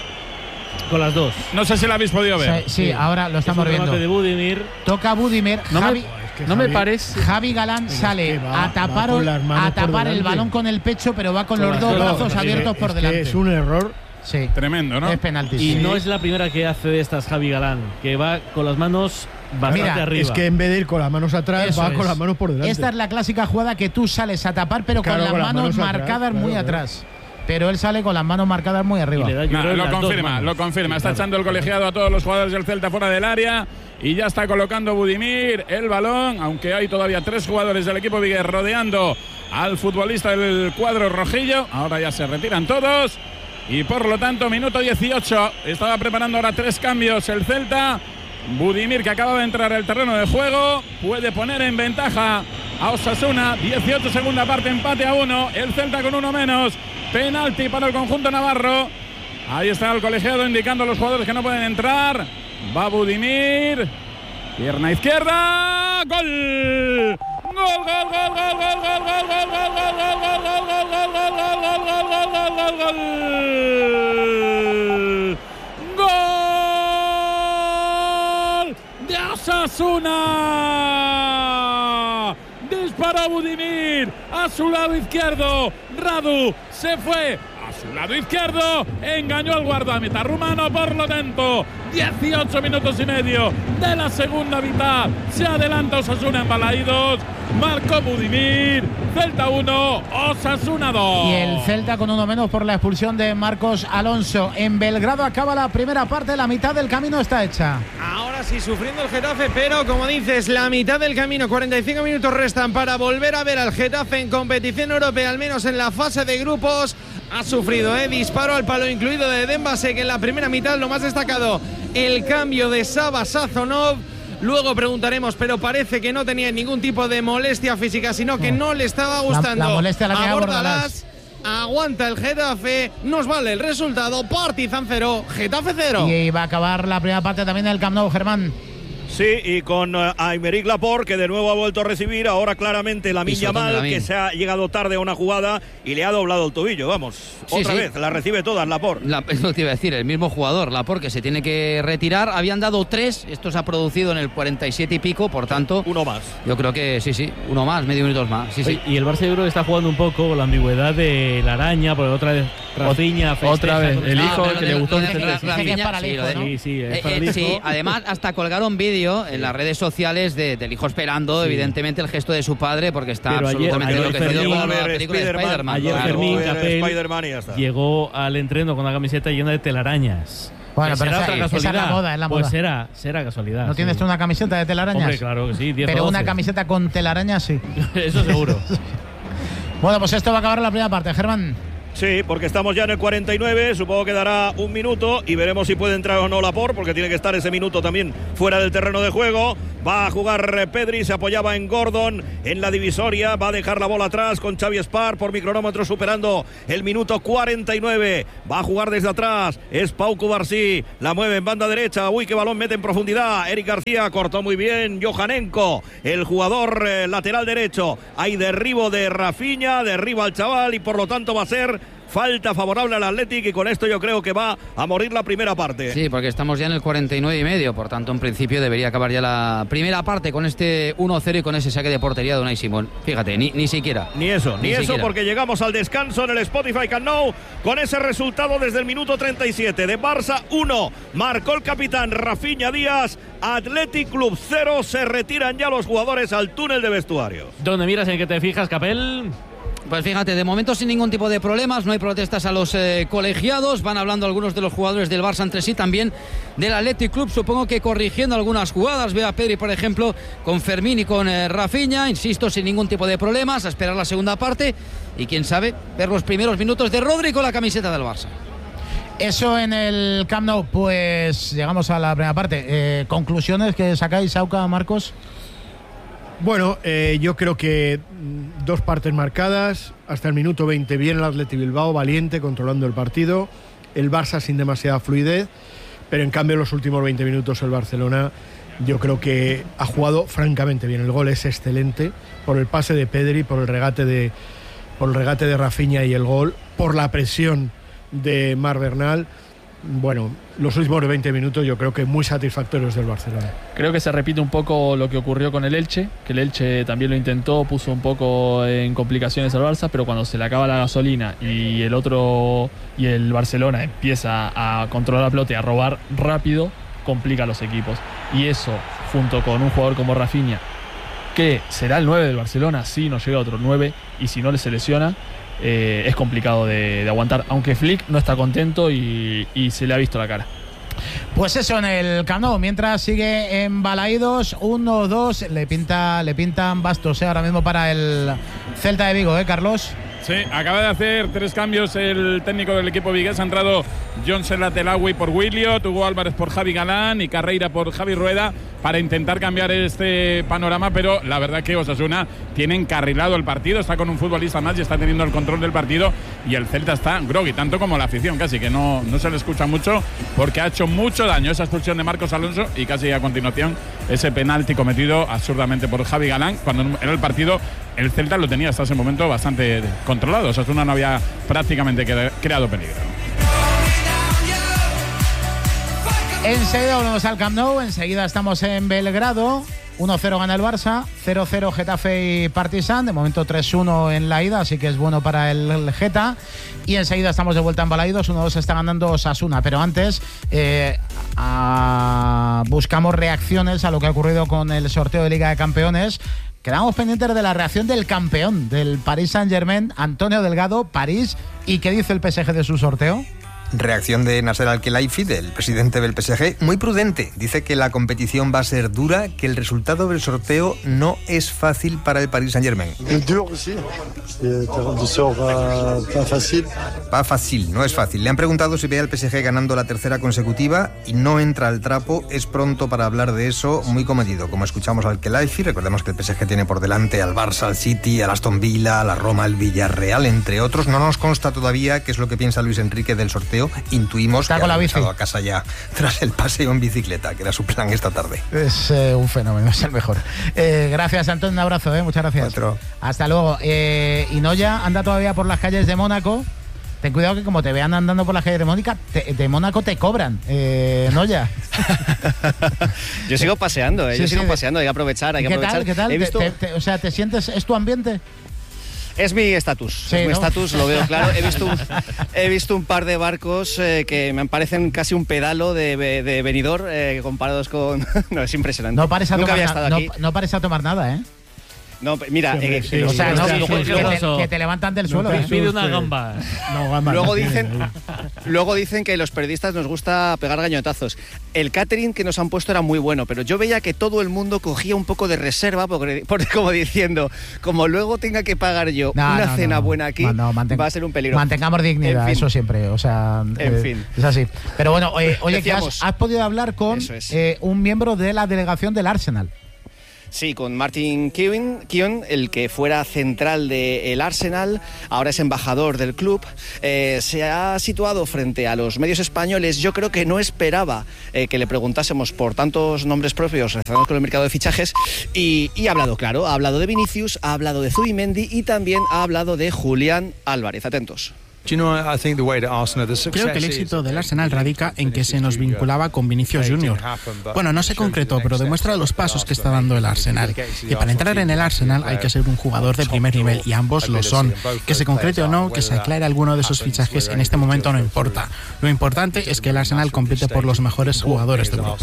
Speaker 4: Con las dos.
Speaker 7: No sé si la habéis podido ver.
Speaker 2: Sí, ahora lo estamos viendo.
Speaker 4: De Budimir.
Speaker 2: Toca Budimir.
Speaker 8: No me parece.
Speaker 2: Javi Galán sale a tapar el balón con el pecho, pero va con los dos brazos abiertos por delante.
Speaker 5: Es un error.
Speaker 2: Sí.
Speaker 7: Tremendo, ¿no?
Speaker 2: Es penalti.
Speaker 4: Y no es la primera que hace de estas Javi Galán, que va con las manos bastante arriba.
Speaker 5: Es que en vez de ir con las manos atrás, va con las manos por delante.
Speaker 2: Esta es la clásica jugada que tú sales a tapar, pero con las manos marcadas muy atrás. Pero él sale con las manos marcadas muy arriba.
Speaker 7: Lo confirma. Está echando el colegiado a todos los jugadores del Celta fuera del área y ya está colocando Budimir el balón, aunque hay todavía 3 jugadores del equipo Vigués rodeando al futbolista del cuadro rojillo. Ahora ya se retiran todos y por lo tanto minuto 18. Estaba preparando ahora 3 cambios el Celta. Budimir, que acaba de entrar al terreno de juego, puede poner en ventaja a Osasuna. 18 segunda parte, empate a 1. El Celta con 1 menos. Penalti para el conjunto navarro. Ahí está el colegiado indicando a los jugadores que no pueden entrar. Va Budimir. Pierna izquierda. ¡Gol! ¡Gol, gol, gol, gol, gol, gol, gol, gol, gol, gol, gol, gol, gol, gol de Osasuna. Disparó Budimir a su lado izquierdo. Radu se fue a su lado izquierdo, engañó al guardameta rumano. Por lo tanto, 18 minutos y medio de la segunda mitad. Se adelanta Osasuna en Balaidos. Marcó Budimir. Celta 1, Osasuna 2.
Speaker 2: Y el Celta con 1 menos por la expulsión de Marcos Alonso. En Belgrado acaba la primera parte, la mitad del camino está hecha.
Speaker 3: Ahora sí, sufriendo el Getafe, pero como dices, la mitad del camino, 45 minutos restan para volver a ver al Getafe en competición europea, al menos en la fase de grupos. Ha sufrido, disparo al palo incluido de Dembase, que en la primera mitad lo más destacado, el cambio de Saba Sazonov. Luego preguntaremos, pero parece que no tenía ningún tipo de molestia física, sino que no le estaba gustando.
Speaker 2: La molestia la tenía
Speaker 3: Bordalás. Aguanta el Getafe, nos vale el resultado. Partizan 0, Getafe 0.
Speaker 2: Y va a acabar la primera parte también del Camp Nou, Germán.
Speaker 1: Sí, y con Aymeric Laporte, que de nuevo ha vuelto a recibir. Ahora claramente Lamine Yamal, que se ha llegado tarde a una jugada y le ha doblado el tobillo. Vamos, otra vez, la recibe todas Laporte.
Speaker 6: Es lo que te iba a decir, el mismo jugador, Laporte, que se tiene que retirar. Habían dado 3, esto se ha producido en el 47 y pico, por tanto.
Speaker 1: Uno más.
Speaker 6: Yo creo que sí, uno más, medio minutos más. Sí.
Speaker 4: Y el Barça yo creo que está jugando un poco con la ambigüedad de la araña, porque otra vez Rafinha
Speaker 8: otra vez, el hijo que le gustó.
Speaker 6: Sí, además hasta colgaron vídeo en las redes sociales del hijo esperando, evidentemente, el gesto de su padre, porque está absolutamente enloquecido con la película de Spider-Man.
Speaker 4: Ayer Fermín Capel llegó al entreno con una camiseta llena de telarañas.
Speaker 2: Bueno, pero
Speaker 4: será
Speaker 2: esa es la moda, es la moda.
Speaker 4: Pues será casualidad.
Speaker 2: ¿No tienes tú una camiseta de telarañas?
Speaker 4: Hombre, claro que sí, 10
Speaker 2: Pero
Speaker 4: o 12.
Speaker 2: una camiseta con telarañas, sí.
Speaker 4: Eso seguro.
Speaker 2: Bueno, pues esto va a acabar la primera parte, Germán.
Speaker 1: Sí, porque estamos ya en el 49, supongo que dará un minuto y veremos si puede entrar o no Laporte, porque tiene que estar ese minuto también fuera del terreno de juego. Va a jugar Pedri, se apoyaba en Gordon en la divisoria, va a dejar la bola atrás con Xavi Espar por micronómetro superando el minuto 49. Va a jugar desde atrás, es Pau Cubarsí, la mueve en banda derecha, uy, qué balón mete en profundidad. Eric García cortó muy bien, Johanenko, el jugador lateral derecho. Hay derribo de Rafinha, derriba al chaval y por lo tanto va a ser falta favorable al Athletic y con esto yo creo que va a morir la primera parte.
Speaker 6: Sí, porque estamos ya en el 49,5, por tanto en principio debería acabar ya la primera parte con este 1-0 y con ese saque de portería de Unai Simón. Fíjate, ni siquiera.
Speaker 1: Ni eso, porque llegamos al descanso en el Spotify Camp Nou con ese resultado desde el minuto 37 de Barça 1. Marcó el capitán Rafinha Díaz, Athletic Club 0, se retiran ya los jugadores al túnel de vestuarios.
Speaker 4: ¿Dónde miras, en qué te fijas, Capel?
Speaker 6: Pues fíjate, de momento sin ningún tipo de problemas, no hay protestas a los colegiados, van hablando algunos de los jugadores del Barça entre sí, también del Athletic Club, supongo que corrigiendo algunas jugadas. Veo a Pedri, por ejemplo, con Fermín y con Rafinha, insisto, sin ningún tipo de problemas, a esperar la segunda parte y quién sabe, ver los primeros minutos de Rodri con la camiseta del Barça.
Speaker 2: Eso en el Camp Nou. Pues llegamos a la primera parte. ¿Conclusiones que sacáis, Sauca, Marcos?
Speaker 5: Bueno, yo creo que dos partes marcadas. Hasta el minuto 20 bien el Athletic Bilbao, valiente, controlando el partido. El Barça sin demasiada fluidez. Pero en cambio en los últimos 20 minutos el Barcelona yo creo que ha jugado francamente bien. El gol es excelente por el pase de Pedri, por el regate de Rafinha y el gol, por la presión de Marc Bernal. Bueno, los últimos 20 minutos yo creo que muy satisfactorios del Barcelona.
Speaker 8: Creo que se repite un poco lo que ocurrió con el Elche, que el Elche también lo intentó, puso un poco en complicaciones al Barça, pero cuando se le acaba la gasolina y el Barcelona empieza a controlar la pelota y a robar rápido, complica a los equipos. Y eso, junto con un jugador como Rafinha, que será el 9 del Barcelona, si no llega otro 9 y si no se lesiona, es complicado de aguantar, aunque Flick no está contento y se le ha visto la cara.
Speaker 2: Pues eso en el Camp Nou, mientras sigue en Balaídos 1-2, le pintan bastos ahora mismo para el Celta de Vigo, Carlos.
Speaker 7: Sí, acaba de hacer 3 cambios el técnico del equipo vigués. Ha entrado Jon Serratelawi por Williot, Hugo Álvarez por Javi Galán y Carreira por Javi Rueda para intentar cambiar este panorama, pero la verdad que Osasuna tiene encarrilado el partido, está con un futbolista más y está teniendo el control del partido y el Celta está groggy, tanto como la afición, casi que no se le escucha mucho porque ha hecho mucho daño esa expulsión de Marcos Alonso y casi a continuación ese penalti cometido absurdamente por Javi Galán, cuando en el partido el Celta lo tenía hasta ese momento bastante controlado. Osasuna no había prácticamente creado peligro.
Speaker 2: Enseguida volvemos al Camp Nou, enseguida estamos en Belgrado. 1-0 gana el Barça, 0-0 Getafe y Partizan, de momento 3-1 en la ida, así que es bueno para el Geta. Y enseguida estamos de vuelta en Balaídos, 1-2 está ganando Osasuna. Pero antes buscamos reacciones a lo que ha ocurrido con el sorteo de Liga de Campeones. Quedamos pendientes de la reacción del campeón del Paris Saint-Germain, Antonio Delgado, París. ¿Y qué dice el PSG de su sorteo?
Speaker 10: Reacción de Nasser Al-Khelaifi, del presidente del PSG, muy prudente. Dice que la competición va a ser dura, que el resultado del sorteo no es fácil para el Paris Saint-Germain. Va fácil, no es fácil. Le han preguntado si ve al PSG ganando la tercera consecutiva y no entra al trapo. Es pronto para hablar de eso, muy comedido. Como escuchamos al Khelaifi, recordemos que el PSG tiene por delante al Barça, al City, al Aston Villa, a la Roma, al Villarreal, entre otros. No nos consta todavía qué es lo que piensa Luis Enrique del sorteo. Intuimos que ha regresado a casa ya tras el paseo en bicicleta, que era su plan esta tarde.
Speaker 2: Es un fenómeno, es el mejor. Gracias, Antonio, un abrazo, muchas gracias.
Speaker 10: Otro.
Speaker 2: Hasta luego. Y Noya anda todavía por las calles de Mónaco. Ten cuidado que como te vean andando por las calles de Mónaco te cobran, Noya.
Speaker 11: Yo sigo paseando, sigo paseando, hay que aprovechar.
Speaker 2: ¿Qué tal? O sea, ¿te sientes, es tu ambiente?
Speaker 11: Es mi estatus,
Speaker 2: sí,
Speaker 11: mi estatus, lo veo claro. He visto un par de barcos que me parecen casi un pedalo de Benidorm comparados con... No, es impresionante.
Speaker 2: No pares a tomar nada, ¿eh?
Speaker 11: No, mira,
Speaker 2: o sea, que te levantan del suelo.
Speaker 4: Pide una gamba.
Speaker 11: Luego dicen que los periodistas nos gusta pegar gañotazos. El catering que nos han puesto era muy bueno, pero yo veía que todo el mundo cogía un poco de reserva, porque como diciendo, como luego tenga que pagar yo una cena buena aquí, va a ser un peligro.
Speaker 2: Mantengamos dignidad, eso siempre. O sea,
Speaker 11: en fin.
Speaker 2: Es así. Pero bueno, oye, que has podido hablar con un miembro de la delegación del Arsenal.
Speaker 11: Sí, con Martin Keown, el que fuera central del Arsenal, ahora es embajador del club. Se ha situado frente a los medios españoles. Yo creo que no esperaba que le preguntásemos por tantos nombres propios relacionados con el mercado de fichajes y ha hablado claro, ha hablado de Vinicius, ha hablado de Zubimendi y también ha hablado de Julián Álvarez. Atentos.
Speaker 12: Creo que el éxito del Arsenal radica en que se nos vinculaba con Vinicius Junior. Bueno, no se concretó, pero demuestra los pasos que está dando el Arsenal. Y para entrar en el Arsenal hay que ser un jugador de primer nivel, y ambos lo son. Que se concrete o no, que se aclare alguno de esos fichajes, en este momento no importa. Lo importante es que el Arsenal compite por los mejores jugadores de Europa.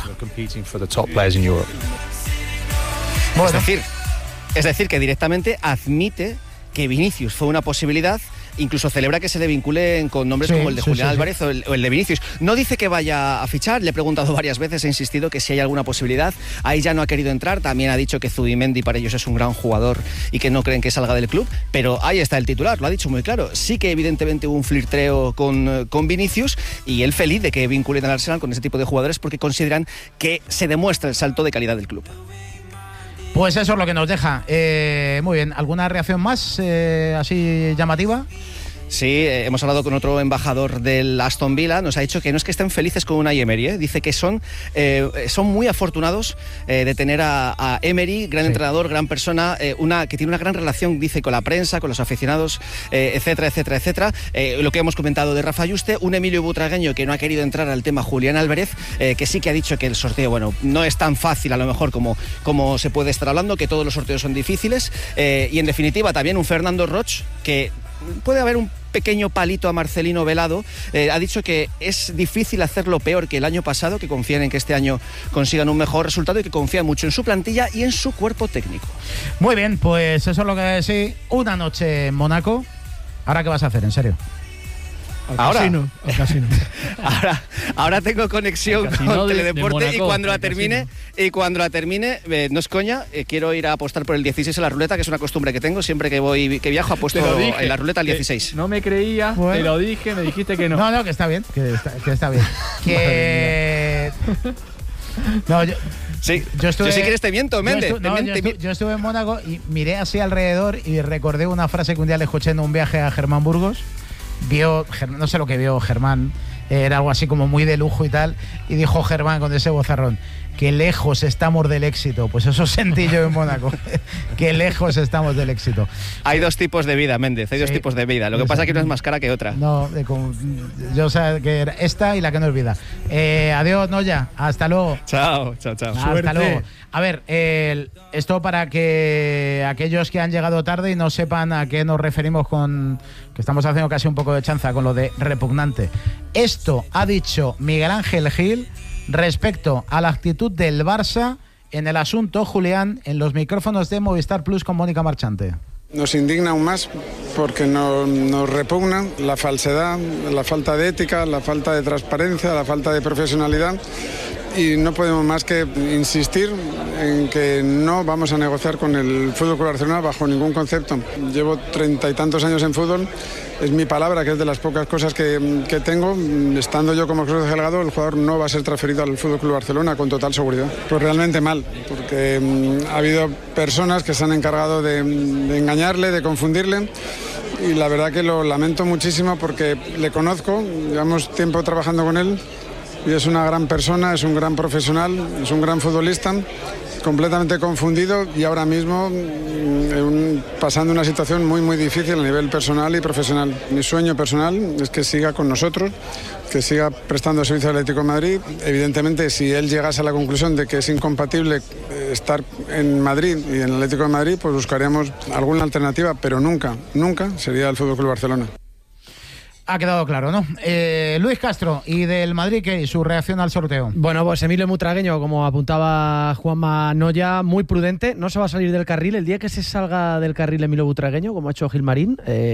Speaker 11: Es decir, que directamente admite que Vinicius fue una posibilidad. Incluso celebra que se le vinculen con nombres como el de Julián Álvarez o el de Vinicius. No dice que vaya a fichar, le he preguntado varias veces, he insistido que si hay alguna posibilidad. Ahí ya no ha querido entrar, también ha dicho que Zubimendi para ellos es un gran jugador y que no creen que salga del club, pero ahí está el titular, lo ha dicho muy claro. Sí que evidentemente hubo un flirteo con Vinicius y él feliz de que vinculen al Arsenal con ese tipo de jugadores porque consideran que se demuestra el salto de calidad del club.
Speaker 2: Pues eso es lo que nos deja. Muy bien, ¿alguna reacción más así llamativa?
Speaker 11: Sí, hemos hablado con otro embajador del Aston Villa, nos ha dicho que no es que estén felices con Unai Emery, dice que son muy afortunados de tener a Emery, gran entrenador, gran persona, que tiene una gran relación, dice, con la prensa, con los aficionados, etcétera, etcétera, etcétera. Lo que hemos comentado de Rafa Yuste, un Emilio Butragueño que no ha querido entrar al tema Julián Álvarez, que sí que ha dicho que el sorteo, bueno, no es tan fácil a lo mejor como se puede estar hablando, que todos los sorteos son difíciles, y en definitiva también un Fernando Roch, que puede haber un pequeño palito a Marcelino Velado. Ha dicho que es difícil hacerlo peor que el año pasado, que confían en que este año consigan un mejor resultado y que confían mucho en su plantilla y en su cuerpo técnico.
Speaker 2: Muy bien, pues eso es lo que decir. Una noche en Mónaco. ¿Ahora qué vas a hacer, en serio?
Speaker 5: Al casino.
Speaker 11: Ahora tengo conexión con Teledeporte y cuando la termine, no es coña, quiero ir a apostar por el 16 en la ruleta, que es una costumbre que tengo, siempre que viajo apuesto en la ruleta al 16.
Speaker 8: No me creía, te lo dije, me dijiste que no.
Speaker 2: No, que está bien, que está bien. Que... No,
Speaker 11: sí, yo sí quieres te miento, Méndez.
Speaker 2: Yo estuve en Mónaco y miré así alrededor y recordé una frase que un día le escuché en un viaje a Germán Burgos. No sé lo que vio Germán, era algo así como muy de lujo y tal, y dijo Germán con ese vozarrón: que lejos estamos del éxito. Pues eso sentí yo en Mónaco. Que lejos estamos del éxito.
Speaker 11: Hay dos tipos de vida, Méndez, hay dos tipos de vida. Lo que pasa es que una es más cara que otra.
Speaker 2: No, yo sé que era esta y la que no es vida. Adiós, Noya, hasta luego.
Speaker 11: Chao.
Speaker 2: Hasta luego. A ver, esto para que aquellos que han llegado tarde y no sepan a qué nos referimos con que estamos haciendo casi un poco de chanza con lo de repugnante. Esto ha dicho Miguel Ángel Gil respecto a la actitud del Barça en el asunto Julián en los micrófonos de Movistar Plus con Mónica Marchante.
Speaker 13: Nos indigna aún más porque nos repugna la falsedad, la falta de ética, la falta de transparencia, la falta de profesionalidad. Y no podemos más que insistir en que no vamos a negociar con el Fútbol Club Barcelona bajo ningún concepto. Llevo 30 y tantos años en fútbol, es mi palabra, que es de las pocas cosas que tengo. Estando yo como Cruz Delgado, el jugador no va a ser transferido al Fútbol Club Barcelona con total seguridad. Pues realmente mal, porque ha habido personas que se han encargado de engañarle, de confundirle. Y la verdad que lo lamento muchísimo porque le conozco, llevamos tiempo trabajando con él. Y es una gran persona, es un gran profesional, es un gran futbolista, completamente confundido y ahora mismo pasando una situación muy muy difícil a nivel personal y profesional. Mi sueño personal es que siga con nosotros, que siga prestando servicio al Atlético de Madrid. Evidentemente, si él llegase a la conclusión de que es incompatible estar en Madrid y en el Atlético de Madrid, pues buscaremos alguna alternativa, pero nunca sería el Fútbol Club Barcelona.
Speaker 2: Ha quedado claro, ¿no? Luis Castro, y del Madrid, ¿qué? Su reacción al sorteo.
Speaker 14: Bueno, pues Emilio Butragueño, como apuntaba Juanma Noya, muy prudente, no se va a salir del carril. El día que se salga del carril Emilio Butragueño, como ha hecho Gilmarín,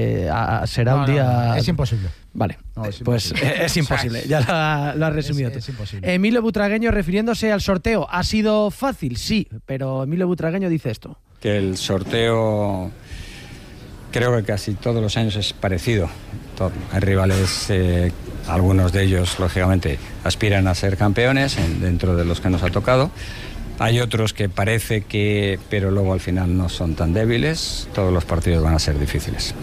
Speaker 14: será un día...
Speaker 2: No, es imposible.
Speaker 14: Vale,
Speaker 2: no, es
Speaker 14: pues
Speaker 2: imposible.
Speaker 14: Es imposible, ya lo has resumido tú.
Speaker 2: Es imposible.
Speaker 14: Emilio Butragueño, refiriéndose al sorteo, ¿ha sido fácil? Sí, pero Emilio Butragueño dice esto.
Speaker 15: Que el sorteo creo que casi todos los años es parecido. Hay rivales, algunos de ellos lógicamente aspiran a ser campeones dentro de los que nos ha tocado. Hay otros que parece que, pero luego al final no son tan débiles. Todos los partidos van a ser difíciles.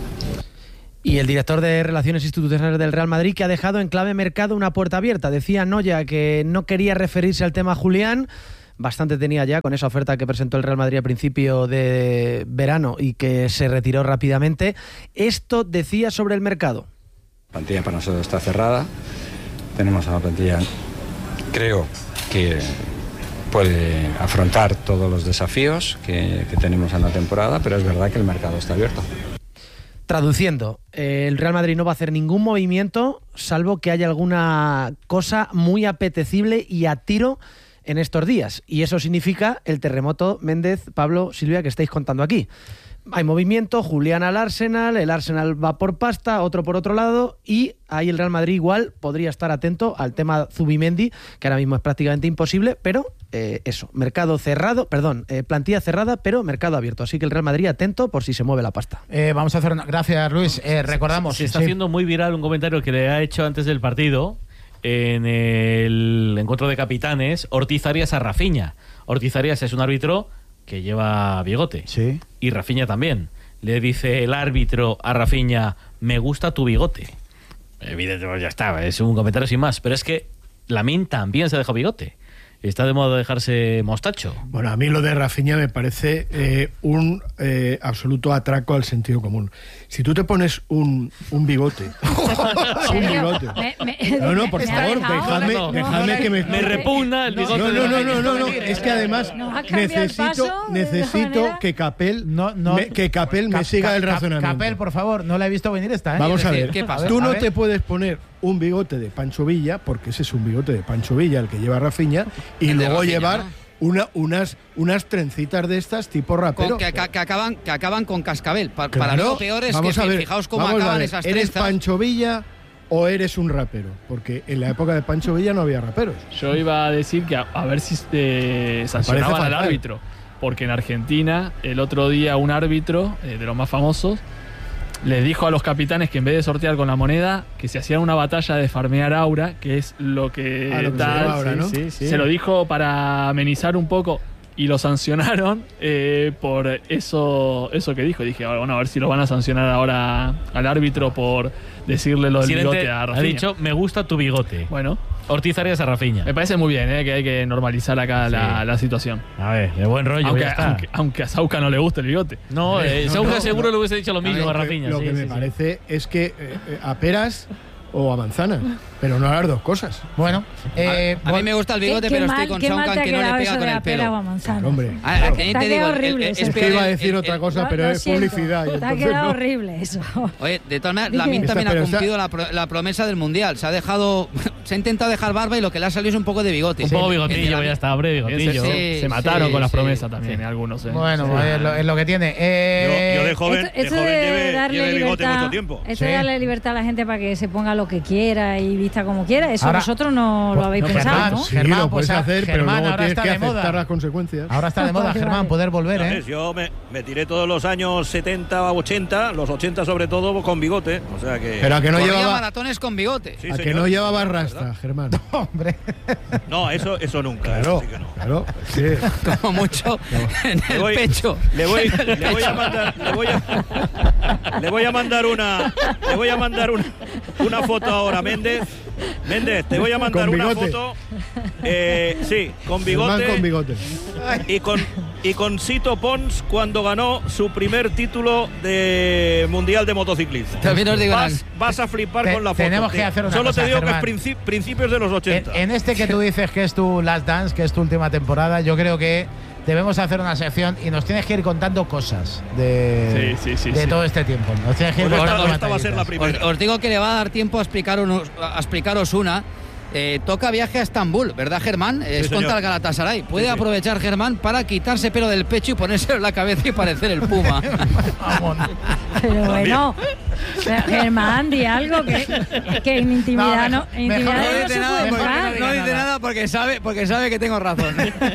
Speaker 14: Y el director de Relaciones Institucionales del Real Madrid, que ha dejado en clave mercado una puerta abierta. Decía Noya que no quería referirse al tema Julián. Bastante tenía ya con esa oferta que presentó el Real Madrid a principio de verano y que se retiró rápidamente. Esto decía sobre el mercado.
Speaker 15: La plantilla para nosotros está cerrada. Tenemos una plantilla, creo que puede afrontar todos los desafíos que tenemos en la temporada, pero es verdad que el mercado está abierto.
Speaker 14: Traduciendo, el Real Madrid no va a hacer ningún movimiento, salvo que haya alguna cosa muy apetecible y a tiro en estos días. Y eso significa el terremoto Méndez, Pablo, Silvia, que estáis contando aquí. Hay movimiento, Julián al Arsenal, el Arsenal va por pasta, otro por otro lado, y ahí el Real Madrid igual podría estar atento al tema Zubimendi, que ahora mismo es prácticamente imposible, pero mercado cerrado, plantilla cerrada, pero mercado abierto. Así que el Real Madrid atento por si se mueve la pasta.
Speaker 2: Vamos a hacer gracias, Luis. Recordamos.
Speaker 4: Se está haciendo muy viral un comentario que le ha hecho antes del partido en el encuentro de capitanes, Ortiz Arias a Rafinha. Ortiz Arias es un árbitro que lleva bigote.
Speaker 2: Sí.
Speaker 4: Y Rafinha también. Le dice el árbitro a Rafinha: me gusta tu bigote. Evidentemente, ya está, es un comentario sin más. Pero es que Lamine también se dejó bigote. Está de moda dejarse mostacho.
Speaker 5: Bueno, a mí lo de Rafinha me parece un absoluto atraco al sentido común. Si tú te pones un bigote... un bigote... No, por favor, dejadme que me...
Speaker 4: Me repugna el bigote.
Speaker 5: No. Es que además necesito que Capel me siga el razonamiento.
Speaker 2: Capel, por favor, no la he visto venir esta.
Speaker 5: Vamos a ver.
Speaker 14: ¿Qué pasa?
Speaker 5: Tú no te puedes poner un bigote de Pancho Villa, porque ese es un bigote de Pancho Villa el que lleva Rafinha, y luego llevar unas trencitas de estas tipo rapero.
Speaker 6: Que acaban con cascabel. Para lo peor es que fijaos cómo acaban esas trenzas.
Speaker 5: ¿Eres Pancho Villa o eres un rapero? Porque en la época de Pancho Villa no había raperos.
Speaker 8: Yo iba a decir que a ver si sancionaban al árbitro. Porque en Argentina, el otro día un árbitro, de los más famosos, les dijo a los capitanes que en vez de sortear con la moneda, que se hacían una batalla de farmear aura, que es lo que tal.
Speaker 5: Ahora, ¿no?
Speaker 8: Sí. Se lo dijo para amenizar un poco y lo sancionaron por eso que dijo. Dije, bueno, a ver si lo van a sancionar ahora al árbitro por decirle lo del bigote a Rafinha.
Speaker 4: Ha dicho: me gusta tu bigote.
Speaker 8: Bueno,
Speaker 4: Ortiz Arias a Rafinha.
Speaker 8: me parece muy bien, que hay que normalizar acá la situación.
Speaker 4: A ver, de buen rollo.
Speaker 8: Aunque a Sauca no le guste el bigote.
Speaker 4: No, Sauca seguro le hubiese dicho lo mismo a Rafinha.
Speaker 5: Lo que me parece es que a peras o a manzana, pero no a las dos cosas.
Speaker 2: Bueno,
Speaker 6: a mí me gusta el bigote, pero estoy con Sauca que no le pega con el pelo.
Speaker 2: Hombre,
Speaker 6: Te digo,
Speaker 9: horrible.
Speaker 5: Es que iba a decir otra cosa, pero es publicidad.
Speaker 9: Te ha quedado horrible eso.
Speaker 6: Oye, de todas maneras, Lamine también ha cumplido la promesa del Mundial. Se ha intentado dejar barba y lo que le ha salido es un poco de bigote.
Speaker 4: Un poco bigotillo, ya está, hombre, bigotillo.
Speaker 8: Se mataron con las promesas también, algunos.
Speaker 2: Bueno, es lo que tiene.
Speaker 1: Yo de joven, lleve bigote mucho tiempo.
Speaker 9: Esto de darle libertad a la gente para que se ponga lo que quiera y vista como quiera, eso ahora, vosotros no lo habéis pensado, ¿no?
Speaker 5: Sí, lo puedes hacer, pero luego tienes que aceptar las consecuencias.
Speaker 2: Ahora está de moda, Germán, poder volver, ¿eh?
Speaker 1: Yo me tiré todos los años 70 a 80, los 80 sobre todo, con bigote. O sea que...
Speaker 5: Pero a que no llevaba
Speaker 6: maratones con bigote.
Speaker 5: Sí, a que no llevaba rasta, Germán.
Speaker 2: No, hombre.
Speaker 1: No, eso nunca.
Speaker 5: Claro,
Speaker 1: sí que no.
Speaker 5: Claro, sí.
Speaker 6: Como mucho en el pecho.
Speaker 1: Le voy a mandar una foto ahora, Méndez, te voy a mandar una foto. Sí, con bigote.
Speaker 5: Con bigote.
Speaker 1: Y con Sito Pons cuando ganó su primer título de mundial de motociclismo.
Speaker 6: También os digo,
Speaker 1: vas a flipar con la foto.
Speaker 2: Tenemos que hacer una
Speaker 1: Solo
Speaker 2: cosa,
Speaker 1: te digo
Speaker 2: Germán,
Speaker 1: que es principios de los 80.
Speaker 2: En este que tú dices que es tu Last Dance, que es tu última temporada, yo creo que debemos hacer una sección y nos tienes que ir contando cosas de todo este tiempo. Nos tienes que ir contando
Speaker 1: esta va a ser la primera.
Speaker 6: Os digo que le va a dar tiempo a explicaros una. Toca viaje a Estambul, ¿verdad, Germán? Es contra el Galatasaray. Puede aprovechar Germán para quitarse pelo del pecho y ponérselo en la cabeza y parecer el Puma.
Speaker 9: Pero bueno, Germán, di algo que en intimidad no se puede.
Speaker 6: No dice nada porque sabe que tengo razón.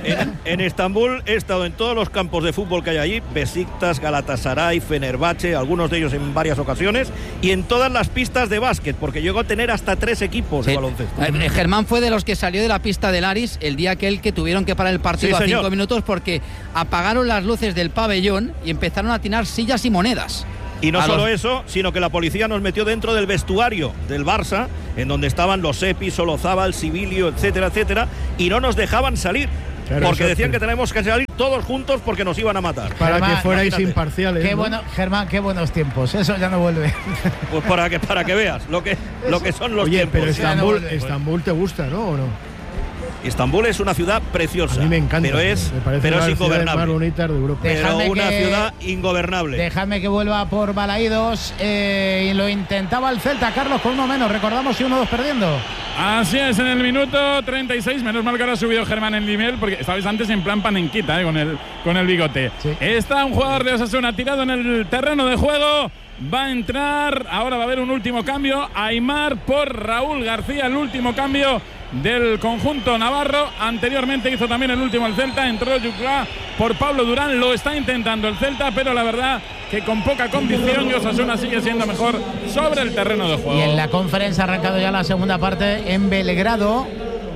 Speaker 1: En Estambul he estado en todos los campos de fútbol que hay allí, Besiktas, Galatasaray, Fenerbahce, algunos de ellos en varias ocasiones, y en todas las pistas de básquet, porque llegó a tener hasta 3 equipos de baloncesto.
Speaker 6: Germán fue de los que salió de la pista del Aris el día aquel que tuvieron que parar el partido a 5 minutos porque apagaron las luces del pabellón y empezaron a tirar sillas y monedas.
Speaker 1: Y no solo eso, sino que la policía nos metió dentro del vestuario del Barça, en donde estaban los Epi, Solozábal, Sibilio, etcétera, etcétera, y no nos dejaban salir. Claro, porque decían que tenemos que salir todos juntos porque nos iban a matar.
Speaker 5: Para Germán, que fuerais imparciales.
Speaker 2: Qué bueno, Germán, qué buenos tiempos. Eso ya no vuelve.
Speaker 1: Pues para que veas lo que son los tiempos.
Speaker 5: Pero Estambul te gusta, ¿no? ¿O no?
Speaker 1: Estambul es una ciudad preciosa.
Speaker 5: A mí me encanta.
Speaker 1: Pero es ingobernable.
Speaker 5: Más bonitas de Europa.
Speaker 1: Pero una ciudad ingobernable.
Speaker 2: Dejadme que vuelva por Balaídos. Y lo intentaba el Celta, Carlos, con uno menos. Recordamos, y 1-2 perdiendo.
Speaker 7: Así es, en el minuto 36. Menos mal que ahora ha subido Germán en nivel, porque estabais antes en plan panenquita, con el bigote. Sí. Está un jugador de Osasuna tirado en el terreno de juego. Va a entrar, ahora va a haber un último cambio. Aimar por Raúl García, el último cambio del conjunto navarro. Anteriormente hizo también el último el Celta. Entró Yuclá por Pablo Durán. Lo está intentando el Celta, pero la verdad que con poca convicción. Y Osasuna sigue siendo mejor sobre el terreno de juego.
Speaker 2: Y en la conferencia ha arrancado ya la segunda parte en Belgrado.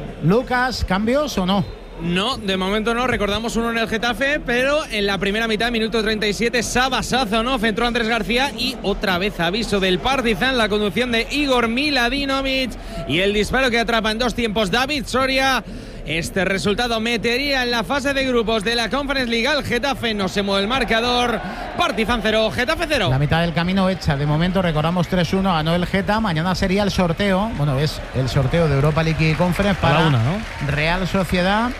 Speaker 2: Lucas, ¿cambios o no?
Speaker 3: No, de momento no, recordamos uno en el Getafe, pero en la primera mitad, minuto 37, Saba Sazonov, entró Andrés García y otra vez aviso del Partizan, la conducción de Igor Miladinovic y el disparo que atrapa en 2 tiempos David Soria. Este resultado metería en la fase de grupos de la Conference League al Getafe. No se mueve el marcador. Partizan 0, Getafe 0.
Speaker 2: La mitad del camino hecha. De momento recordamos 3-1, ganó el Geta. Mañana sería el sorteo. Bueno, es el sorteo de Europa League y Conference para una, ¿no? Real Sociedad,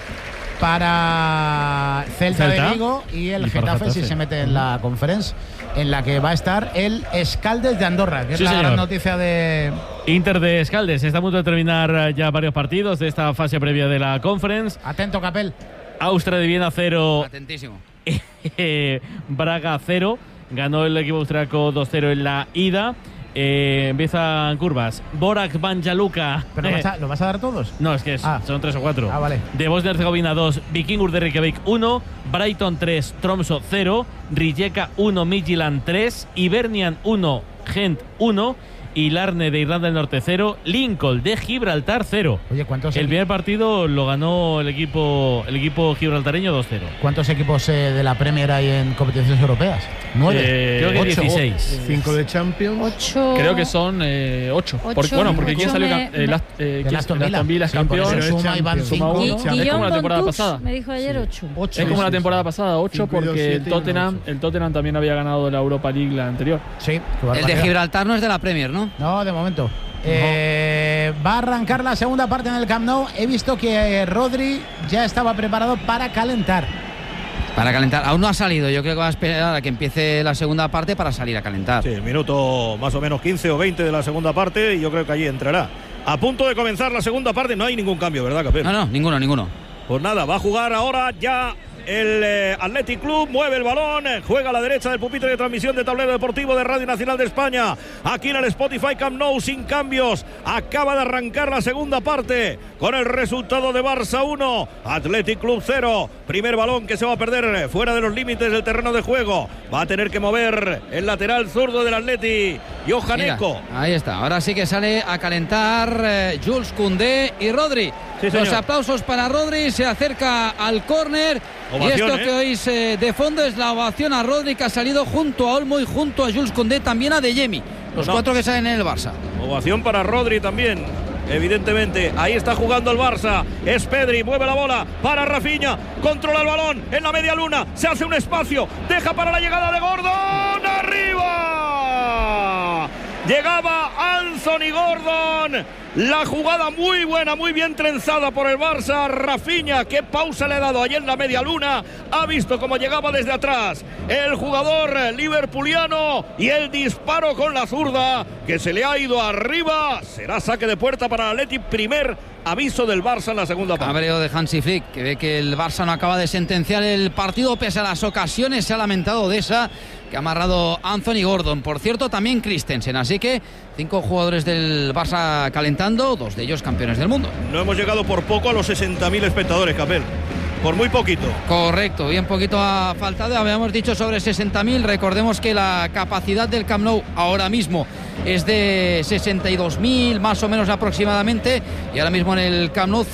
Speaker 2: para Celta de Vigo y el Getafe si se mete en la Conference, en la que va a estar el Escaldes de Andorra, que es la gran noticia de
Speaker 4: Inter de Escaldes. Está a punto de terminar ya varios partidos de esta fase previa de la Conference.
Speaker 2: Atento, Capel.
Speaker 4: Austria de Viena 0.
Speaker 6: Atentísimo.
Speaker 4: Braga 0. Ganó el equipo austriaco 2-0 en la ida. Empiezan curvas. Borac Banja Luka.
Speaker 2: ¿Pero lo vas a dar todos?
Speaker 4: No, es que son 3 o 4.
Speaker 2: Ah, vale.
Speaker 4: De Bosnia y Herzegovina 2, Vikingur de Reykjavik 1, Brighton 3, Tromsø 0, Rijeka 1, Midtjylland 3, Hibernian 1, Gent 1 y Larne de Irlanda del Norte 0, Lincoln de Gibraltar 0.
Speaker 2: Oye, ¿cuántos
Speaker 4: El primer partido lo ganó el equipo gibraltareño 2-0.
Speaker 2: ¿Cuántos equipos de la Premier hay en competiciones europeas? 9.
Speaker 4: Creo que 16.
Speaker 5: 5 de Champions.
Speaker 9: 8.
Speaker 8: Creo que son 8. Porque ¿quién salió?
Speaker 2: Aston
Speaker 8: Villa es campeón.
Speaker 2: Suma y van 5.
Speaker 8: Es como la temporada pasada.
Speaker 9: Me dijo ayer 8.
Speaker 8: Es como la temporada pasada, 8, porque el Tottenham también había ganado la Europa League la anterior.
Speaker 2: Sí.
Speaker 6: El de Gibraltar no es de la Premier, ¿no?
Speaker 2: No, de momento. Va a arrancar la segunda parte en el Camp Nou. He visto que Rodri ya estaba preparado para calentar.
Speaker 6: Aún no ha salido. Yo creo que va a esperar a que empiece la segunda parte para salir a calentar.
Speaker 1: Sí, minuto más o menos 15 o 20 de la segunda parte y yo creo que allí entrará. A punto de comenzar la segunda parte, no hay ningún cambio, ¿verdad, Capel?
Speaker 6: No, ninguno.
Speaker 1: Pues nada, va a jugar ahora ya el Athletic Club, mueve el balón, juega a la derecha del pupitre de transmisión de Tablero Deportivo de Radio Nacional de España, aquí en el Spotify Camp Nou, sin cambios. Acaba de arrancar la segunda parte con el resultado de Barça 1, Athletic Club 0. Primer balón que se va a perder fuera de los límites del terreno de juego. Va a tener que mover el lateral zurdo del Atleti, Johan Eko.
Speaker 6: Ahí está, ahora sí que sale a calentar Jules Koundé y Rodri.
Speaker 1: Sí,
Speaker 6: los aplausos para Rodri, se acerca al córner. Y esto que oís de fondo es la ovación a Rodri, que ha salido junto a Olmo y junto a Jules Koundé, también a Adeyemi. Los 4 que salen en el Barça.
Speaker 1: Ovación para Rodri también, evidentemente. Ahí está jugando el Barça. Es Pedri, mueve la bola para Rafinha, controla el balón en la media luna, se hace un espacio, deja para la llegada de Gordon, arriba. Llegaba Anthony Gordon La jugada muy buena, muy bien trenzada por el Barça. Rafinha, qué pausa le ha dado allí en la media luna. Ha visto cómo llegaba desde atrás el jugador liverpuliano y el disparo con la zurda que se le ha ido arriba. Será saque de puerta para el Atleti. Primer aviso del Barça en la segunda parte.
Speaker 6: Cabreo de Hansi Flick, que ve que el Barça no acaba de sentenciar el partido pese a las ocasiones. Se ha lamentado de esa que ha amarrado Anthony Gordon. Por cierto, también Christensen. Así que 5 jugadores del Barça calentando, 2 de ellos campeones del mundo.
Speaker 1: No hemos llegado por poco a los 60.000 espectadores, Capel. Por muy poquito.
Speaker 6: Correcto, bien poquito ha faltado. Habíamos dicho sobre 60.000. Recordemos que la capacidad del Camp Nou ahora mismo es de 62.000 más o menos aproximadamente. Y ahora mismo en el Camp Nou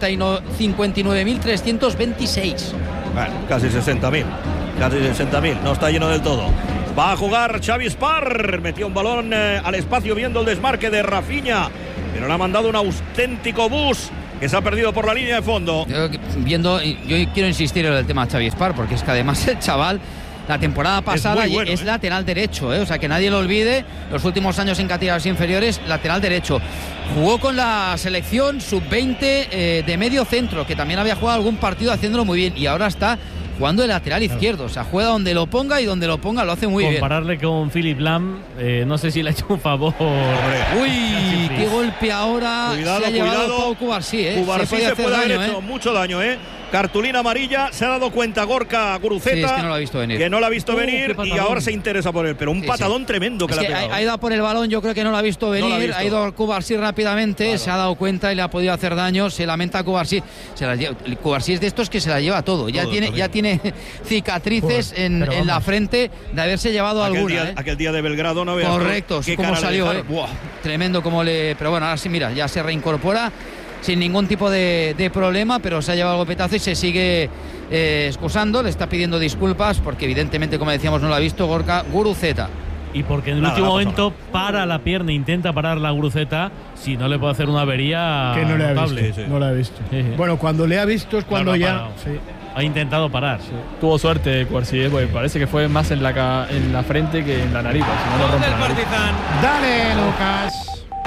Speaker 6: 59.326.
Speaker 1: Bueno, casi 60.000. Casi 60.000. No está lleno del todo. Va a jugar Xavi Spar. Metió un balón al espacio viendo el desmarque de Rafinha. Pero le ha mandado un auténtico bus que se ha perdido por la línea de fondo.
Speaker 6: Yo quiero insistir en el tema de Xavi Spar, porque es que además el chaval la temporada pasada es lateral derecho, o sea que nadie lo olvide. Los últimos años en categorías inferiores, lateral derecho. Jugó con la selección sub-20 de medio centro, que también había jugado algún partido haciéndolo muy bien, y ahora está jugando de lateral izquierdo. O sea, juega donde lo ponga y donde lo ponga lo hace muy bien.
Speaker 4: Compararle con Philipp Lahm, no sé si le ha hecho un favor.
Speaker 6: Uy, qué golpe ahora.
Speaker 1: Cuidado,
Speaker 6: se ha llevado
Speaker 1: cuidado.
Speaker 6: Pau Cubarsí,
Speaker 1: Cubarsí se puede haber hecho mucho daño, Cartulina amarilla, se ha dado cuenta Gorka Guruceta,
Speaker 6: sí, es que no lo ha visto venir,
Speaker 1: y ahora se interesa por él, pero un patadón tremendo que le ha pegado.
Speaker 6: Ha ido a por el balón, yo creo que no lo ha visto venir, ha ido Cubarsí rápidamente, claro. Se ha dado cuenta y le ha podido hacer daño, se lamenta Cubarsí. Cubarsí es de estos que se la lleva todo, ya tiene cicatrices en la frente de haberse llevado alguna.
Speaker 1: Aquel día de Belgrado, no veas.
Speaker 6: Correcto, cómo salió,
Speaker 1: Buah,
Speaker 6: tremendo como le. Pero bueno, ahora sí, mira, ya se reincorpora sin ningún tipo de problema, pero se ha llevado el golpetazo y se sigue excusando, le está pidiendo disculpas porque evidentemente, como decíamos, no lo ha visto Gorka Guruceta.
Speaker 4: Y porque en el último momento para la pierna, intenta parar la Guruceta, si no le puede hacer una avería
Speaker 5: que no le ha
Speaker 4: notable.
Speaker 5: visto, no la ha visto. Bueno, cuando le ha visto es cuando ya
Speaker 4: ha intentado parar.
Speaker 8: Tuvo suerte Cubarsí, porque parece que fue más en la frente que en la nariz. Si no,
Speaker 3: del Partizan.
Speaker 2: Dale, Lucas.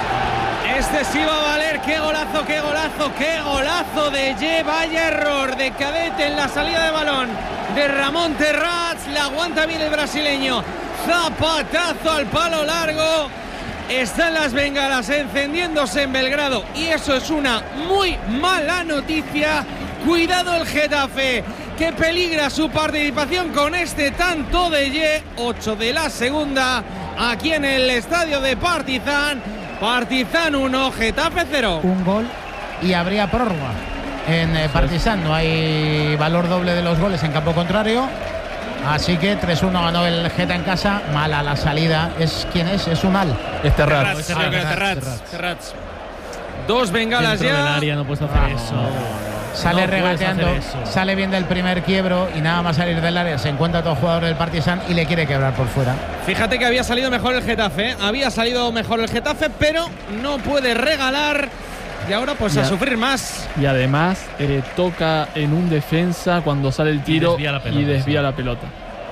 Speaker 3: Este sí va a valer. Qué golazo, qué golazo, qué golazo de Ye. Vaya error de Cadete en la salida de balón de Ramón Terrats. La aguanta bien el brasileño. Zapatazo al palo largo. Están las bengalas encendiéndose en Belgrado y eso es una muy mala noticia. Cuidado el Getafe, que peligra su participación con este tanto de Ye. 8 de la segunda aquí en el estadio de Partizan. Partizan 1, Getafe 0.
Speaker 2: Un gol y habría prórroga en Partizan. No hay valor doble de los goles en campo contrario. Así que 3-1 ganó el Geta en casa. Mala la salida. ¿Quién es? Es Unal.
Speaker 8: Es Terrats.
Speaker 3: Terrats. 2 bengalas
Speaker 4: dentro
Speaker 3: ya.
Speaker 4: Del área no puedes hacer eso.
Speaker 2: Sale regateando, sale bien del primer quiebro y nada más salir del área se encuentra todo jugador del Partizan y le quiere quebrar por fuera.
Speaker 3: Fíjate que había salido mejor el Getafe, pero no puede regalar y ahora pues a sufrir más.
Speaker 8: Y además toca en un defensa cuando sale el tiro y desvía la pelota.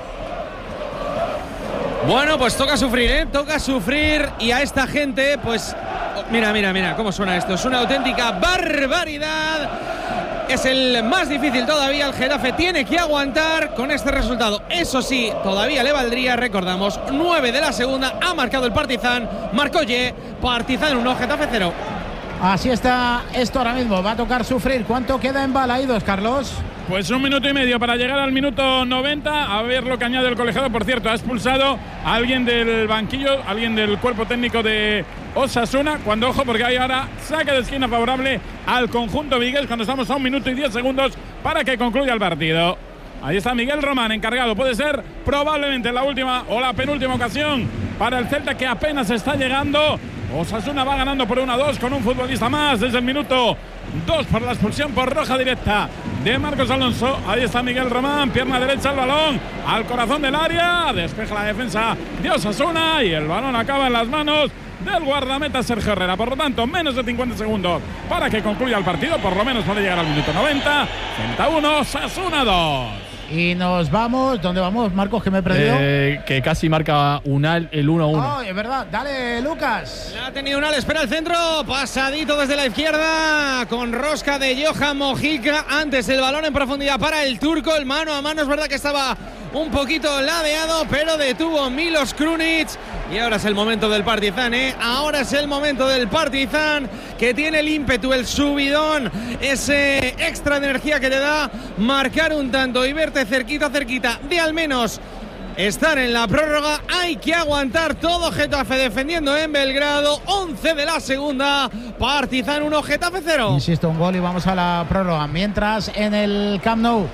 Speaker 3: Bueno, pues toca sufrir y a esta gente pues mira cómo suena esto, es una auténtica barbaridad. Es el más difícil todavía, el Getafe tiene que aguantar con este resultado. Eso sí, todavía le valdría, recordamos, 9 de la segunda, ha marcado el Partizan, marcó Ye, Partizan 1, Getafe 0.
Speaker 2: Así está esto ahora mismo, va a tocar sufrir. ¿Cuánto queda en balaídos, Carlos?
Speaker 7: Pues 1 minuto y medio para llegar al minuto 90. A ver lo que añade el colegiado. Por cierto, ha expulsado a alguien del banquillo, alguien del cuerpo técnico de Osasuna. Cuando, ojo, porque hay ahora saque de esquina favorable al conjunto vigués cuando estamos a 1 minuto y 10 segundos para que concluya el partido. Ahí está Miguel Román encargado. Puede ser probablemente la última o la penúltima ocasión para el Celta, que apenas está llegando. Osasuna va ganando por 1-2 con un futbolista más desde el minuto 2 por la expulsión por roja directa de Marcos Alonso. Ahí está Miguel Román, pierna derecha, el balón al corazón del área, despeja la defensa de Osasuna y el balón acaba en las manos del guardameta Sergio Herrera. Por lo tanto, menos de 50 segundos para que concluya el partido, por lo menos puede llegar al minuto 90. Celta 1, Osasuna 2.
Speaker 2: Y nos vamos. ¿Dónde vamos, Marcos, que me he perdido?
Speaker 8: Que casi marca Unal el 1-1.
Speaker 2: Oh, es verdad. Dale, Lucas.
Speaker 3: La ha tenido Unal, espera el centro. Pasadito desde la izquierda con rosca de Johan Mojica. Antes el balón en profundidad para el turco. El mano a mano, es verdad que estaba un poquito ladeado, pero detuvo Milos Krunic. Y ahora es el momento del Partizan, Ahora es el momento del Partizan, que tiene el ímpetu, el subidón, ese extra de energía que le da marcar un tanto y verte cerquita de al menos estar en la prórroga. Hay que aguantar todo. Getafe defendiendo en Belgrado. 11 de la segunda. Partizan 1, Getafe 0.
Speaker 2: Insisto, un gol y vamos a la prórroga. Mientras en el Camp Nou.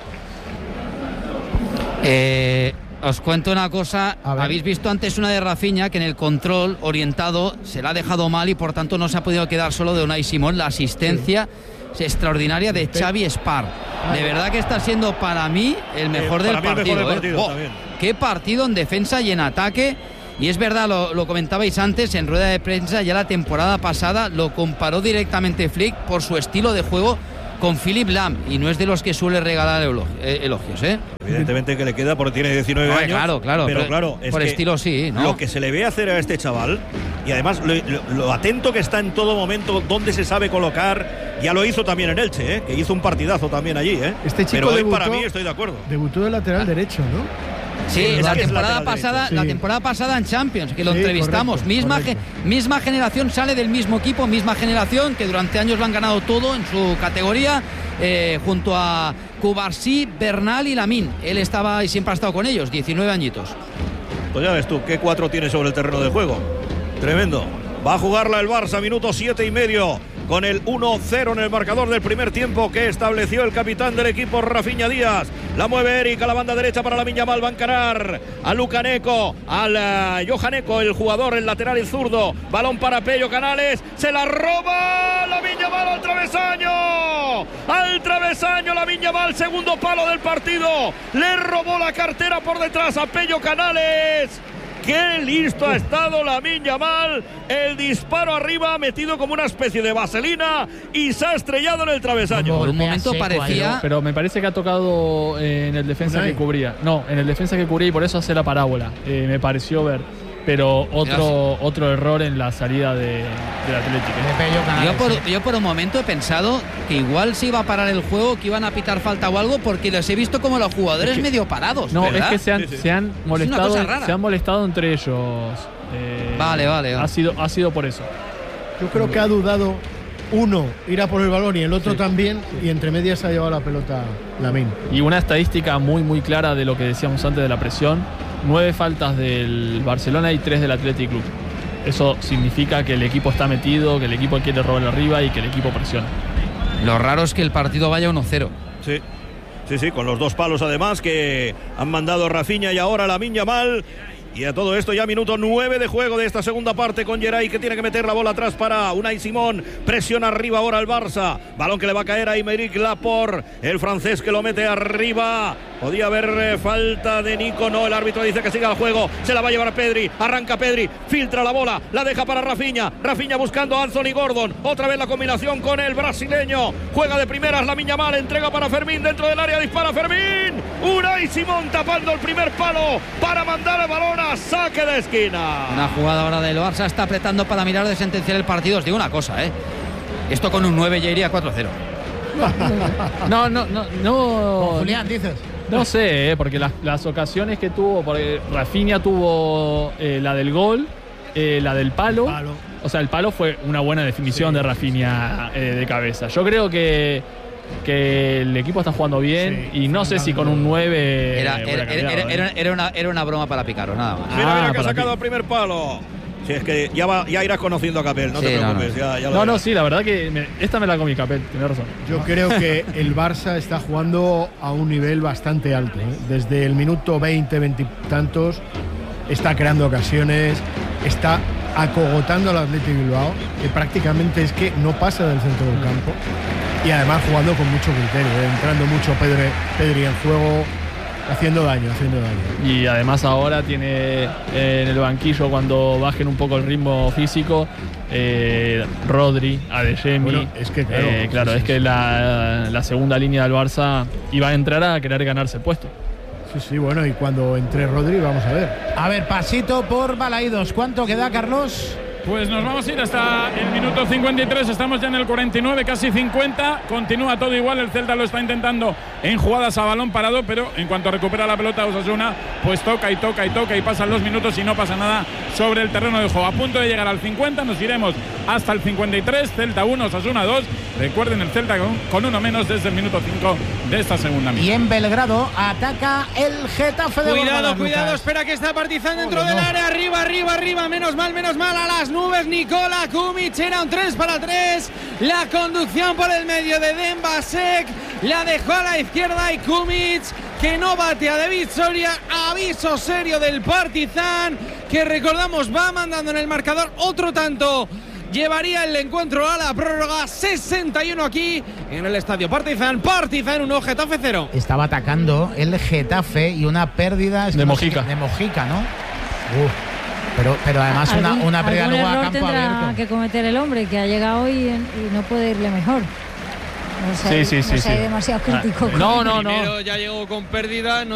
Speaker 6: Os cuento una cosa. Habéis visto antes una de Rafinha que en el control orientado se la ha dejado mal y por tanto no se ha podido quedar solo de Unai Simón. La asistencia extraordinaria de Xavi Espar. De verdad que está siendo para mí el mejor del partido. Qué partido en defensa y en ataque. Y es verdad, lo comentabais antes en rueda de prensa, ya la temporada pasada lo comparó directamente Flick por su estilo de juego con Philipp Lahm, y no es de los que suele regalar elogios,
Speaker 1: Evidentemente que le queda porque tiene 19 años.
Speaker 6: Claro,
Speaker 1: pero claro, es
Speaker 6: por
Speaker 1: que
Speaker 6: estilo sí, ¿no?
Speaker 1: Lo que se le ve hacer a este chaval, y además lo atento que está en todo momento, donde se sabe colocar, ya lo hizo también en Elche, que hizo un partidazo también allí,
Speaker 5: Este chico
Speaker 1: pero
Speaker 5: debutó,
Speaker 1: para mí estoy de acuerdo.
Speaker 5: Debutó de lateral derecho, ¿no?
Speaker 6: Sí, la temporada pasada en Champions, que lo entrevistamos.
Speaker 5: Correcto.
Speaker 6: Misma generación, sale del mismo equipo, misma generación, que durante años lo han ganado todo en su categoría, junto a Cubarsí, Bernal y Lamine. Él estaba y siempre ha estado con ellos, 19 añitos.
Speaker 1: Pues ya ves tú, qué 4 tiene sobre el terreno de juego. Tremendo. Va a jugarla el Barça, minuto 7,5. Con el 1-0 en el marcador del primer tiempo que estableció el capitán del equipo, Rafinha Díaz. La mueve Eric a la banda derecha para Lamine Yamal. Va a encarar a Luka Neko, al Johan Neko, el jugador, el lateral y zurdo. Balón para Pello Canales. Se la roba Lamine Yamal al travesaño. Al travesaño Lamine Yamal, segundo palo del partido. Le robó la cartera por detrás a Pello Canales. ¡Qué listo ha estado Lamine Yamal! El disparo arriba, metido como una especie de vaselina, y se ha estrellado en el travesaño.
Speaker 6: Por un momento parecía...
Speaker 8: Pero me parece que ha tocado en el defensa que cubría. No, en el defensa que cubría, y por eso hace la parábola. Me pareció ver. Pero otro error en la salida del Atlético.
Speaker 6: Yo por un momento he pensado que igual se iba a parar el juego, que iban a pitar falta o algo, porque los he visto como los jugadores medio parados.
Speaker 8: No,
Speaker 6: ¿verdad?
Speaker 8: es que se han molestado entre ellos.
Speaker 6: Vale.
Speaker 8: Ha sido por eso.
Speaker 5: Yo creo que ha dudado uno ir a por el balón y el otro también, y entre medias ha llevado la pelota Lamine.
Speaker 8: Y una estadística muy muy clara de lo que decíamos antes de la presión: 9 faltas del Barcelona y 3 del Athletic Club. Eso significa que el equipo está metido, que el equipo quiere robar arriba y que el equipo presiona.
Speaker 6: Lo raro es que el partido vaya 1-0.
Speaker 1: Sí, con los 2 palos además que han mandado Rafinha y ahora Lamine Yamal. Y a todo esto ya minuto 9 de juego de esta segunda parte, con Geray, que tiene que meter la bola atrás para Unai Simón. Presiona arriba ahora el Barça. Balón que le va a caer a Aymeric Laporte, el francés, que lo mete arriba. Podía haber falta de Nico, no, el árbitro dice que siga el juego. Se la va a llevar a Pedri, arranca Pedri, filtra la bola, la deja para Rafinha. Rafinha buscando a Anthony Gordon. Otra vez la combinación con el brasileño. Juega de primeras Lamine Yamal, entrega para Fermín dentro del área, dispara Fermín. Unai Simón tapando el primer palo para mandar el balón a saque de esquina.
Speaker 6: Una jugada ahora del Barça, está apretando para mirar de sentenciar el partido. Os digo una cosa, esto con un 9 ya iría 4-0.
Speaker 2: No. Julián, dices.
Speaker 8: No sé, porque las ocasiones que tuvo, porque Rafinha tuvo la del gol, la del palo. O sea, el palo fue una buena definición de Rafinha de cabeza. Yo creo que el equipo está jugando bien, y no sé si con un 9
Speaker 6: era una broma para Picaro, nada más.
Speaker 1: Mira que ha sacado el primer palo. Sí, es que ya irás conociendo a Capel, no te preocupes.
Speaker 8: Sí, la verdad que esta me la comí, Capel, tienes razón.
Speaker 5: Yo creo que el Barça está jugando a un nivel bastante alto. Desde el minuto 20 y tantos está creando ocasiones, está acogotando al Athletic Bilbao, que prácticamente es que no pasa del centro del campo, y además jugando con mucho criterio, entrando mucho Pedri en juego, haciendo daño.
Speaker 8: Y además ahora tiene en el banquillo, cuando bajen un poco el ritmo físico, Rodri, Adeyemi.
Speaker 5: Bueno, es que
Speaker 8: es que la segunda línea del Barça iba a entrar a querer ganarse el puesto.
Speaker 5: Sí, bueno, y cuando entre Rodri, vamos a ver.
Speaker 2: A ver, pasito por Balaídos. ¿Cuánto queda, Carlos?
Speaker 7: Pues nos vamos a ir hasta el minuto 53, estamos ya en el 49, casi 50, continúa todo igual, el Celta lo está intentando en jugadas a balón parado, pero en cuanto recupera la pelota Osasuna, pues toca y pasan los minutos y no pasa nada sobre el terreno de juego. A punto de llegar al 50, nos iremos hasta el 53, Celta 1, Osasuna 2, recuerden el Celta con uno menos desde el minuto 5 de esta segunda mitad.
Speaker 2: Y en Belgrado ataca el Getafe de
Speaker 3: Cuidado,
Speaker 2: Lucas.
Speaker 3: espera que está Partizan dentro del área, arriba, menos mal, a las nubes, Nikola Kumic, era un 3-3, la conducción por el medio de Dembasek, la dejó a la izquierda y Kumic, que no bate a David Soria, aviso serio del Partizan, que recordamos va mandando en el marcador otro tanto. Llevaría el encuentro a la prórroga. 61 aquí en el estadio Partizan 1, Getafe 0.
Speaker 2: Estaba atacando el Getafe y una pérdida
Speaker 8: de Mojica.
Speaker 2: De Mojica, ¿no? Pero además una pérdida luego a campo
Speaker 9: tendrá
Speaker 2: abierto.
Speaker 9: Que cometer el hombre que ha llegado y no puede irle mejor. No
Speaker 8: Sí.
Speaker 9: demasiado crítico.
Speaker 3: Primero ya llegó con pérdida.